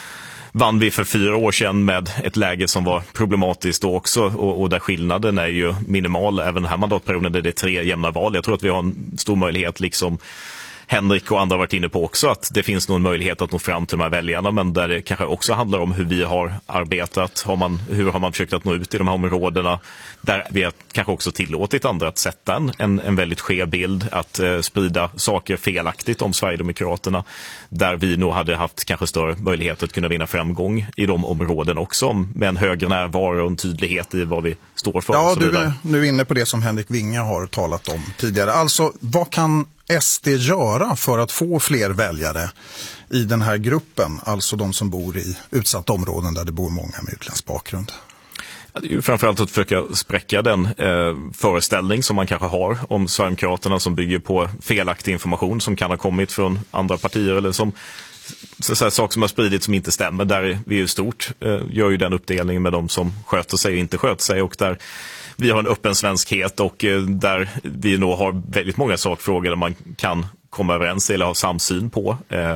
vann vi för 4 år sedan med ett läge som var problematiskt då också, och där skillnaden är ju minimal även den här mandatperioden där det är 3 jämna val. Jag tror att vi har en stor möjlighet, liksom Henrik och andra har varit inne på också, att det finns någon möjlighet att nå fram till de här väljarna, men där det kanske också handlar om hur vi har arbetat, hur har man försökt att nå ut i de här områdena, där vi har kanske också tillåtit andra att sätta en väldigt skev bild, att sprida saker felaktigt om Sverigedemokraterna, där vi nog hade haft kanske större möjlighet att kunna vinna framgång i de områden också, med en högre närvaro och en tydlighet i vad vi står för. Ja, du är nu inne på det som Henrik Winge har talat om tidigare. Alltså, vad kan SD göra för att få fler väljare i den här gruppen, alltså de som bor i utsatta områden där det bor många med utländsk bakgrund? Det är ju framförallt att försöka spräcka den föreställning som man kanske har om Sverigedemokraterna, som bygger på felaktig information som kan ha kommit från andra partier, eller som så att säga, saker som har spridits som inte stämmer. Där vi i stort gör ju den uppdelningen med de som sköter sig och inte sköter sig, och där vi har en öppen svenskhet, och där vi nog har väldigt många sakfrågor där man kan komma överens eller ha samsyn på.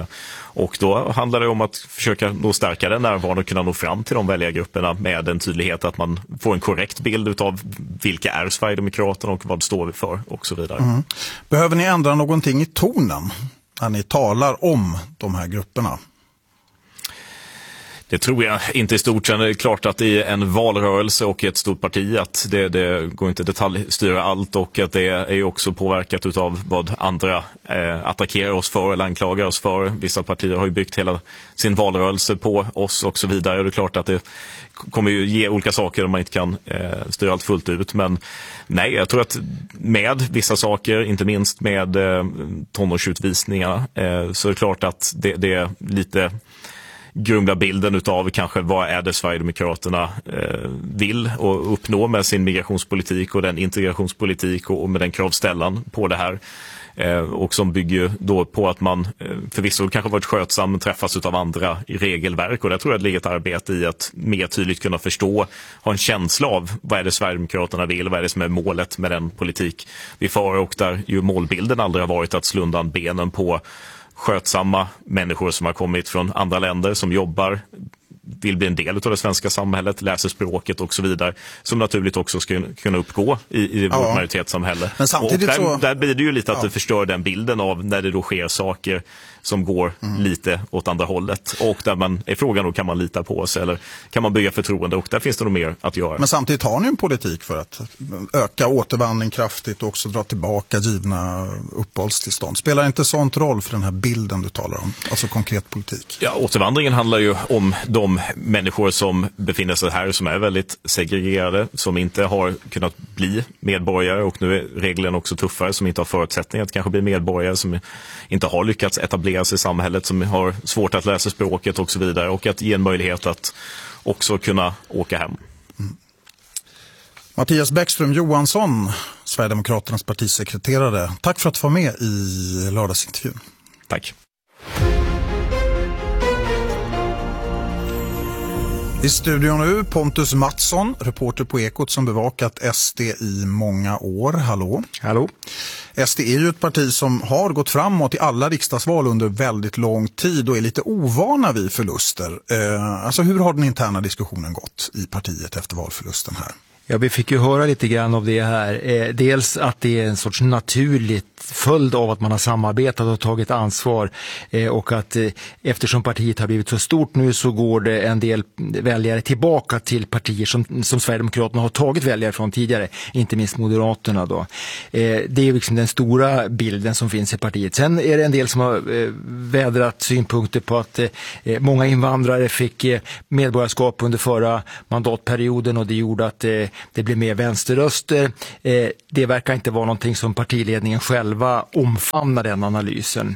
Och då handlar det om att försöka stärka den närvaron och kunna nå fram till de väljargrupperna med en tydlighet, att man får en korrekt bild av vilka är Sverigedemokraterna och vad står vi för och så vidare. Mm. Behöver ni ändra någonting i tonen när ni talar om de här grupperna? Det tror jag inte i stort. Sen är det klart att i en valrörelse och i ett stort parti att det går inte detaljstyra allt, och att det är ju också påverkat utav vad andra attackerar oss för eller anklagar oss för. Vissa partier har ju byggt hela sin valrörelse på oss och så vidare. Och det är klart att det kommer ju ge olika saker om man inte kan styra allt fullt ut. Men nej, jag tror att med vissa saker, inte minst med tonårsutvisningarna, så är det klart att det är lite grumla bilden utav kanske vad är det Sverigedemokraterna vill och uppnå med sin migrationspolitik och den integrationspolitik och med den kravställan på det här. Och som bygger då på att man förvisso kanske varit skötsam men träffas utav andra i regelverk, och där tror jag det ligger ett arbete i att mer tydligt kunna förstå, ha en känsla av vad är det Sverigedemokraterna vill, vad är det som är målet med den politik vi för, och där ju målbilden aldrig har varit att slå undan benen på skötsamma människor som har kommit från andra länder, som jobbar, vill bli en del av det svenska samhället, läser språket och så vidare, som naturligt också ska kunna uppgå i vårt majoritetssamhälle. Men samtidigt och där blir det ju lite att det förstör den bilden av när det då sker saker som går lite åt andra hållet, och där man är frågan då, kan man lita på oss eller kan man bygga förtroende, och där finns det nog mer att göra. Men samtidigt har ni en politik för att öka återvandring kraftigt och också dra tillbaka givna uppehållstillstånd. Spelar inte sånt roll för den här bilden du talar om, alltså konkret politik? Ja, återvandringen handlar ju om de människor som befinner sig här, som är väldigt segregerade, som inte har kunnat bli medborgare, och nu är reglerna också tuffare, som inte har förutsättningar att kanske bli medborgare, som inte har lyckats etablera sig i samhället, som har svårt att läsa språket och så vidare, och att ge en möjlighet att också kunna åka hem. Mattias Bäckström Johansson, Sverigedemokraternas partisekreterare, tack för att du var med i lördagsintervjun. Tack. I studion nu Pontus Mattsson, reporter på Ekot som bevakat SD i många år. Hallå. Hallå. SD är ju ett parti som har gått framåt i alla riksdagsval under väldigt lång tid och är lite ovana vid förluster. Alltså hur har den interna diskussionen gått i partiet efter valförlusten här? Ja, vi fick ju höra lite grann av det här. Dels att det är en sorts naturligt följd av att man har samarbetat och tagit ansvar och att eftersom partiet har blivit så stort nu så går det en del väljare tillbaka till partier som Sverigedemokraterna har tagit väljare från tidigare, inte minst Moderaterna då. Det är liksom den stora bilden som finns i partiet. Sen är det en del som har vädrat synpunkter på att många invandrare fick medborgarskap under förra mandatperioden och det gjorde att det blev mer vänsterröster. Det verkar inte vara någonting som partiledningen själva omfamnar den analysen.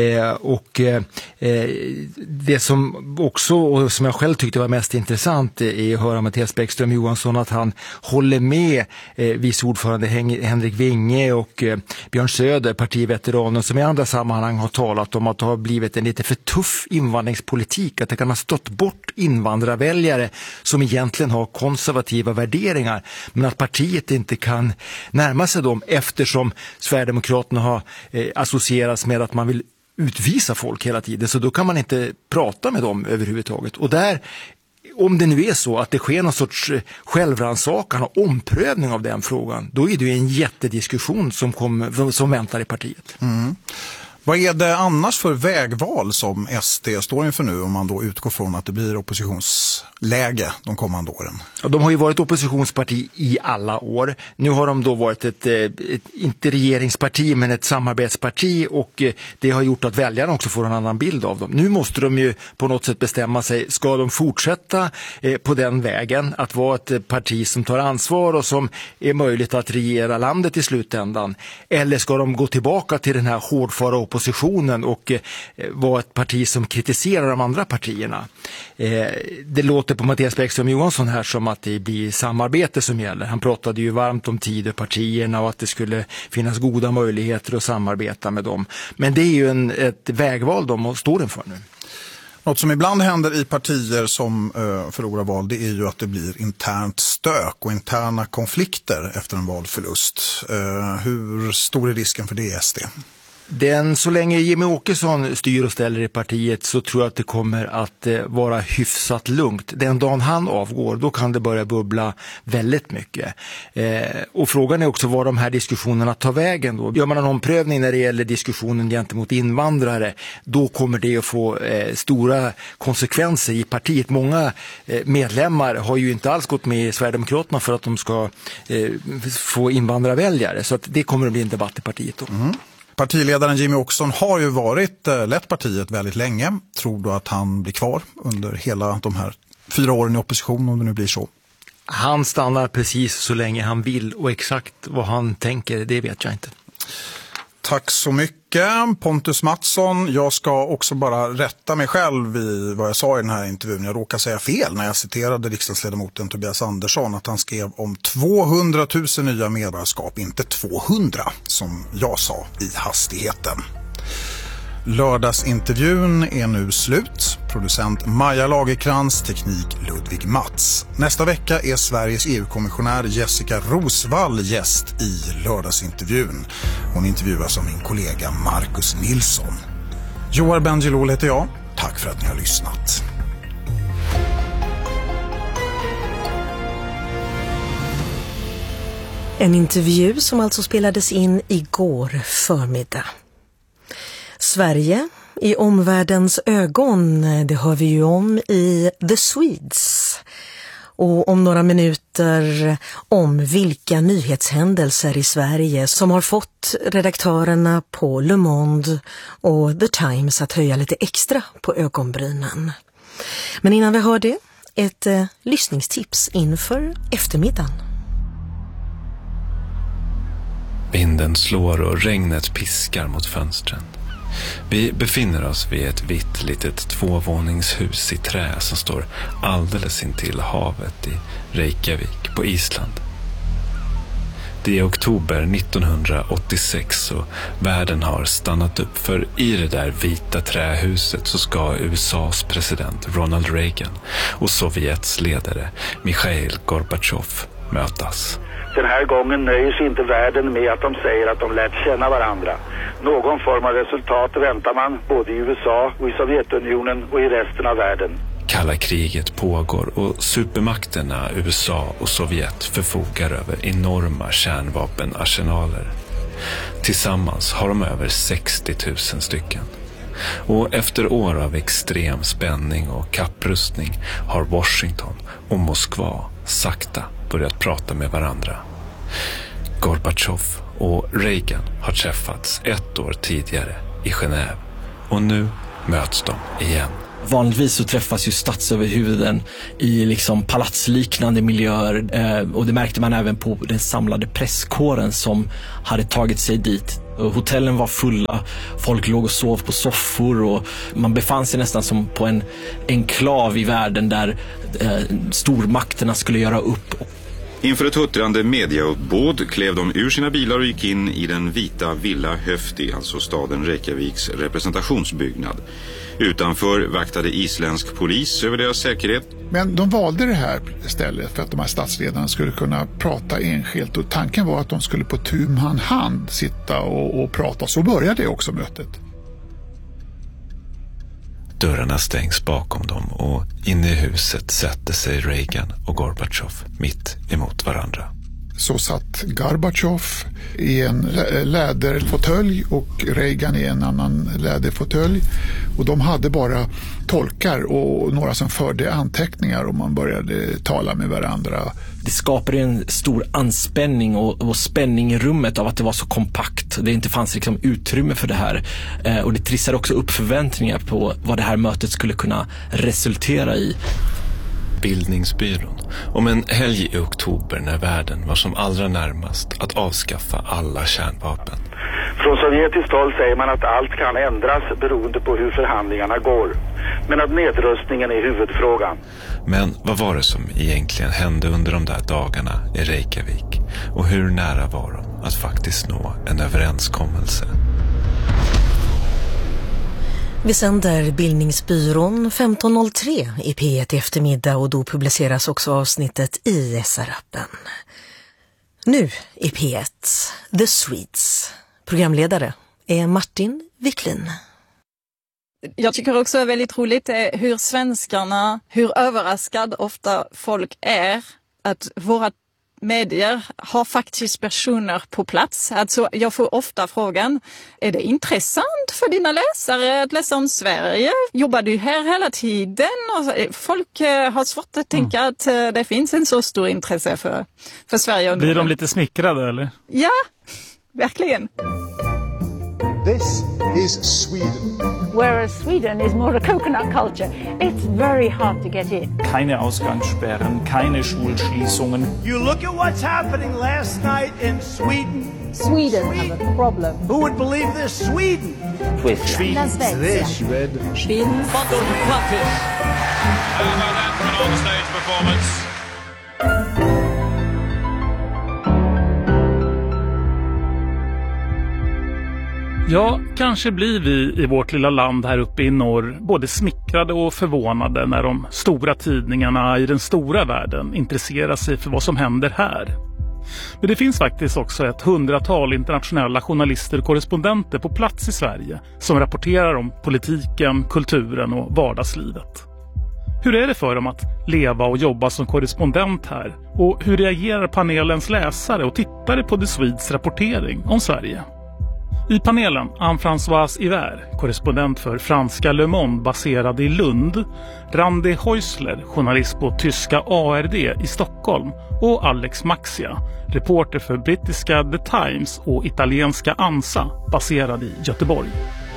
Det som också, och som jag själv tyckte var mest intressant är att höra Mattias Bäckström Johansson att han håller med vice ordförande Henrik Winge och Björn Söder, partiveteranen, som i andra sammanhang har talat om att det har blivit en lite för tuff invandringspolitik, att det kan ha stått bort invandrarväljare som egentligen har konservativa värderingar, men att partiet inte kan närma sig dem eftersom Sverigedemokraterna har associerats med att man vill utvisa folk hela tiden, så då kan man inte prata med dem överhuvudtaget. Och där, om det nu är så att det sker någon sorts självrannsakan och omprövning av den frågan, då är det ju en jättediskussion som väntar i partiet. Mm. Vad är det annars för vägval som SD står inför nu om man då utgår från att det blir oppositionsläge de kommande åren? Ja, de har ju varit oppositionsparti i alla år. Nu har de då varit ett inte regeringsparti men ett samarbetsparti och det har gjort att väljarna också får en annan bild av dem. Nu måste de ju på något sätt bestämma sig. Ska de fortsätta på den vägen att vara ett parti som tar ansvar och som är möjligt att regera landet i slutändan? Eller ska de gå tillbaka till den här hårdföra oppositionen och vara ett parti som kritiserar de andra partierna? Det låter på Mattias Bäckström Johansson här som att det blir samarbete som gäller. Han pratade ju varmt om Tidöpartierna och att det skulle finnas goda möjligheter att samarbeta med dem. Men det är ju ett vägval de står inför nu. Något som ibland händer i partier som förlorar val, det är ju att det blir internt stök och interna konflikter efter en valförlust. Hur stor är risken för det i SD? Så länge Jimmy Åkesson styr och ställer i partiet så tror jag att det kommer att vara hyfsat lugnt. Den dagen han avgår, då kan det börja bubbla väldigt mycket. Och frågan är också var de här diskussionerna tar vägen då. Gör man en omprövning när det gäller diskussionen gentemot invandrare, då kommer det att få stora konsekvenser i partiet. Många medlemmar har ju inte alls gått med i Sverigedemokraterna för att de ska få invandrarväljare. Så att det kommer att bli en debatt i partiet då. Mm. Partiledaren Jimmy Åkesson har ju lett partiet väldigt länge. Tror du att han blir kvar under hela de här 4 åren i opposition om det nu blir så? Han stannar precis så länge han vill och exakt vad han tänker, det vet jag inte. Tack så mycket Pontus Mattsson. Jag ska också bara rätta mig själv i vad jag sa i den här intervjun. Jag råkade säga fel när jag citerade riksdagsledamoten Tobias Andersson att han skrev om 200 000 nya medborgarskap, inte 200 som jag sa i hastigheten. Lördagsintervjun är nu slut. Producent Maja Lagerkrans, teknik Ludvig Mats. Nästa vecka är Sveriges EU-kommissionär Jessica Rosvall gäst i lördagsintervjun. Hon intervjuas av min kollega Marcus Nilsson. Joar Bendjelloul heter jag. Tack för att ni har lyssnat. En intervju som alltså spelades in igår förmiddag. Sverige i omvärldens ögon, det hör vi ju om i The Swedes. Och om några minuter om vilka nyhetshändelser i Sverige som har fått redaktörerna på Le Monde och The Times att höja lite extra på ögonbrynen. Men innan vi hör det, ett lyssningstips inför eftermiddagen. Vinden slår och regnet piskar mot fönstren. Vi befinner oss vid ett vitt litet 2-våningshus i trä som står alldeles intill havet i Reykjavik på Island. Det är oktober 1986 och världen har stannat upp, för i det där vita trähuset så ska USAs president Ronald Reagan och Sovjets ledare Mikhail Gorbatjov mötas. Den här gången nöjer sig inte världen med att de säger att de lärt känna varandra. Någon form av resultat väntar man både i USA och i Sovjetunionen och i resten av världen. Kalla kriget pågår och supermakterna USA och Sovjet förfogar över enorma kärnvapenarsenaler. Tillsammans har de över 60 000 stycken. Och efter år av extrem spänning och kapprustning har Washington och Moskva sakta börjat prata med varandra. Gorbatjov och Reagan har träffats 1 år tidigare i Genève och nu möts de igen. Vanligtvis så träffas ju statsöverhuvuden i liksom palatsliknande miljöer och det märkte man även på den samlade presskåren som hade tagit sig dit. Hotellen var fulla, folk låg och sov på soffor och man befann sig nästan som på en enklav i världen där stormakterna skulle göra upp. Inför ett huttrande mediauppbåd klev de ur sina bilar och gick in i den vita Villa Höfti, alltså staden Reykjaviks representationsbyggnad. Utanför vaktade isländsk polis över deras säkerhet. Men de valde det här stället för att de här statsledarna skulle kunna prata enskilt och tanken var att de skulle på tu man hand sitta och prata. Så började det också mötet. Dörrarna stängs bakom dem och inne i huset sätter sig Reagan och Gorbatjov mitt emot varandra. Så satt Gorbatjov i en läderfåtölj och Reagan i en annan läderfåtölj. Och de hade bara tolkar och några som förde anteckningar och man började tala med varandra. Det skapade en stor anspänning och spänning i rummet av att det var så kompakt. Det inte fanns liksom utrymme för det här. Och det trissade också upp förväntningar på vad det här mötet skulle kunna resultera i. Bildningsbyrån. Om en helg i oktober när världen var som allra närmast att avskaffa alla kärnvapen. Från sovjetiskt håll säger man att allt kan ändras beroende på hur förhandlingarna går. Men att nedrustningen är huvudfrågan. Men vad var det som egentligen hände under de där dagarna i Reykjavik? Och hur nära var de att faktiskt nå en överenskommelse? Vi sänder Bildningsbyrån 15.03 i P1 eftermiddag och då publiceras också avsnittet i SR-appen. Nu i P1, The Swedes. Programledare är Martin Wiklin. Jag tycker också det är väldigt roligt hur svenskarna, hur överraskad ofta folk är att våra medier har faktiskt personer på plats. Alltså, jag får ofta frågan, är det intressant för dina läsare att läsa om Sverige? Jobbar du här hela tiden? Och folk har svårt att tänka att det finns en så stor intresse för Sverige. Blir de lite smickrade eller? Ja, verkligen. This is Sweden. Whereas Sweden is more a coconut culture. It's very hard to get in. Keine Ausgangssperren, keine Schulschließungen. You look at what's happening last night in Sweden. Sweden have a problem. Who would believe this? Sweden. Sweden. Sweden. How about that for an on-stage performance? Ja, kanske blir vi i vårt lilla land här uppe i norr både smickrade och förvånade när de stora tidningarna i den stora världen intresserar sig för vad som händer här. Men det finns faktiskt också ett 100-tal internationella journalister och korrespondenter på plats i Sverige som rapporterar om politiken, kulturen och vardagslivet. Hur är det för dem att leva och jobba som korrespondent här? Och hur reagerar panelens läsare och tittare på The Swedes rapportering om Sverige? I panelen Anne-Françoise Hiver, korrespondent för franska Le Monde baserad i Lund, Randi Häusler, journalist på tyska ARD i Stockholm och Alex Maxia, reporter för brittiska The Times och italienska ANSA baserad i Göteborg.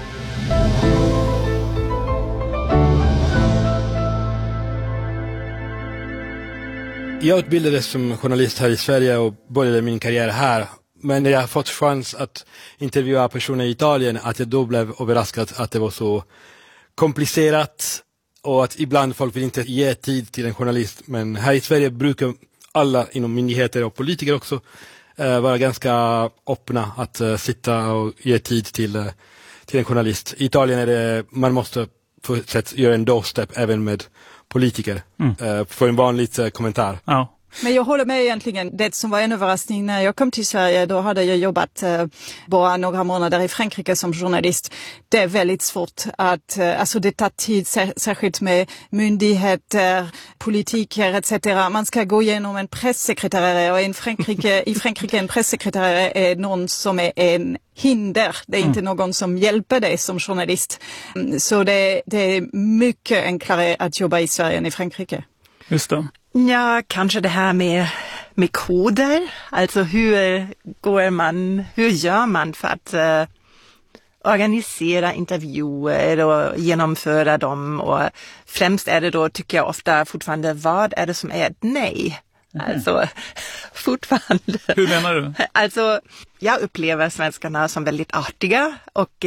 Jag utbildades som journalist här i Sverige och började min karriär här. Men när jag fått chans att intervjua personer i Italien, att jag då blev överraskad att det var så komplicerat och att ibland folk vill inte ge tid till en journalist. Men här i Sverige brukar alla inom myndigheter och politiker också vara ganska öppna att sitta och ge tid till en journalist. I Italien är det, man måste göra en doorstep även med politiker för en vanlig kommentar. Ja. Men jag håller med egentligen. Det som var en överraskning när jag kom till Sverige, då hade jag jobbat bara några månader i Frankrike som journalist. Det är väldigt svårt att, alltså det tar tid särskilt med myndigheter, politiker etc. Man ska gå igenom en pressekreterare och i Frankrike en pressekreterare är någon som är en hinder. Det är inte någon som hjälper dig som journalist. Så det är mycket enklare att jobba i Sverige än i Frankrike. Just det. Ja, kanske det här med koder. Alltså hur gör man för att organisera intervjuer och genomföra dem? Och främst är det då, tycker jag ofta fortfarande, vad är det som är ett nej? Alltså, fortfarande. Hur menar du? Alltså, jag upplever svenskarna som väldigt artiga och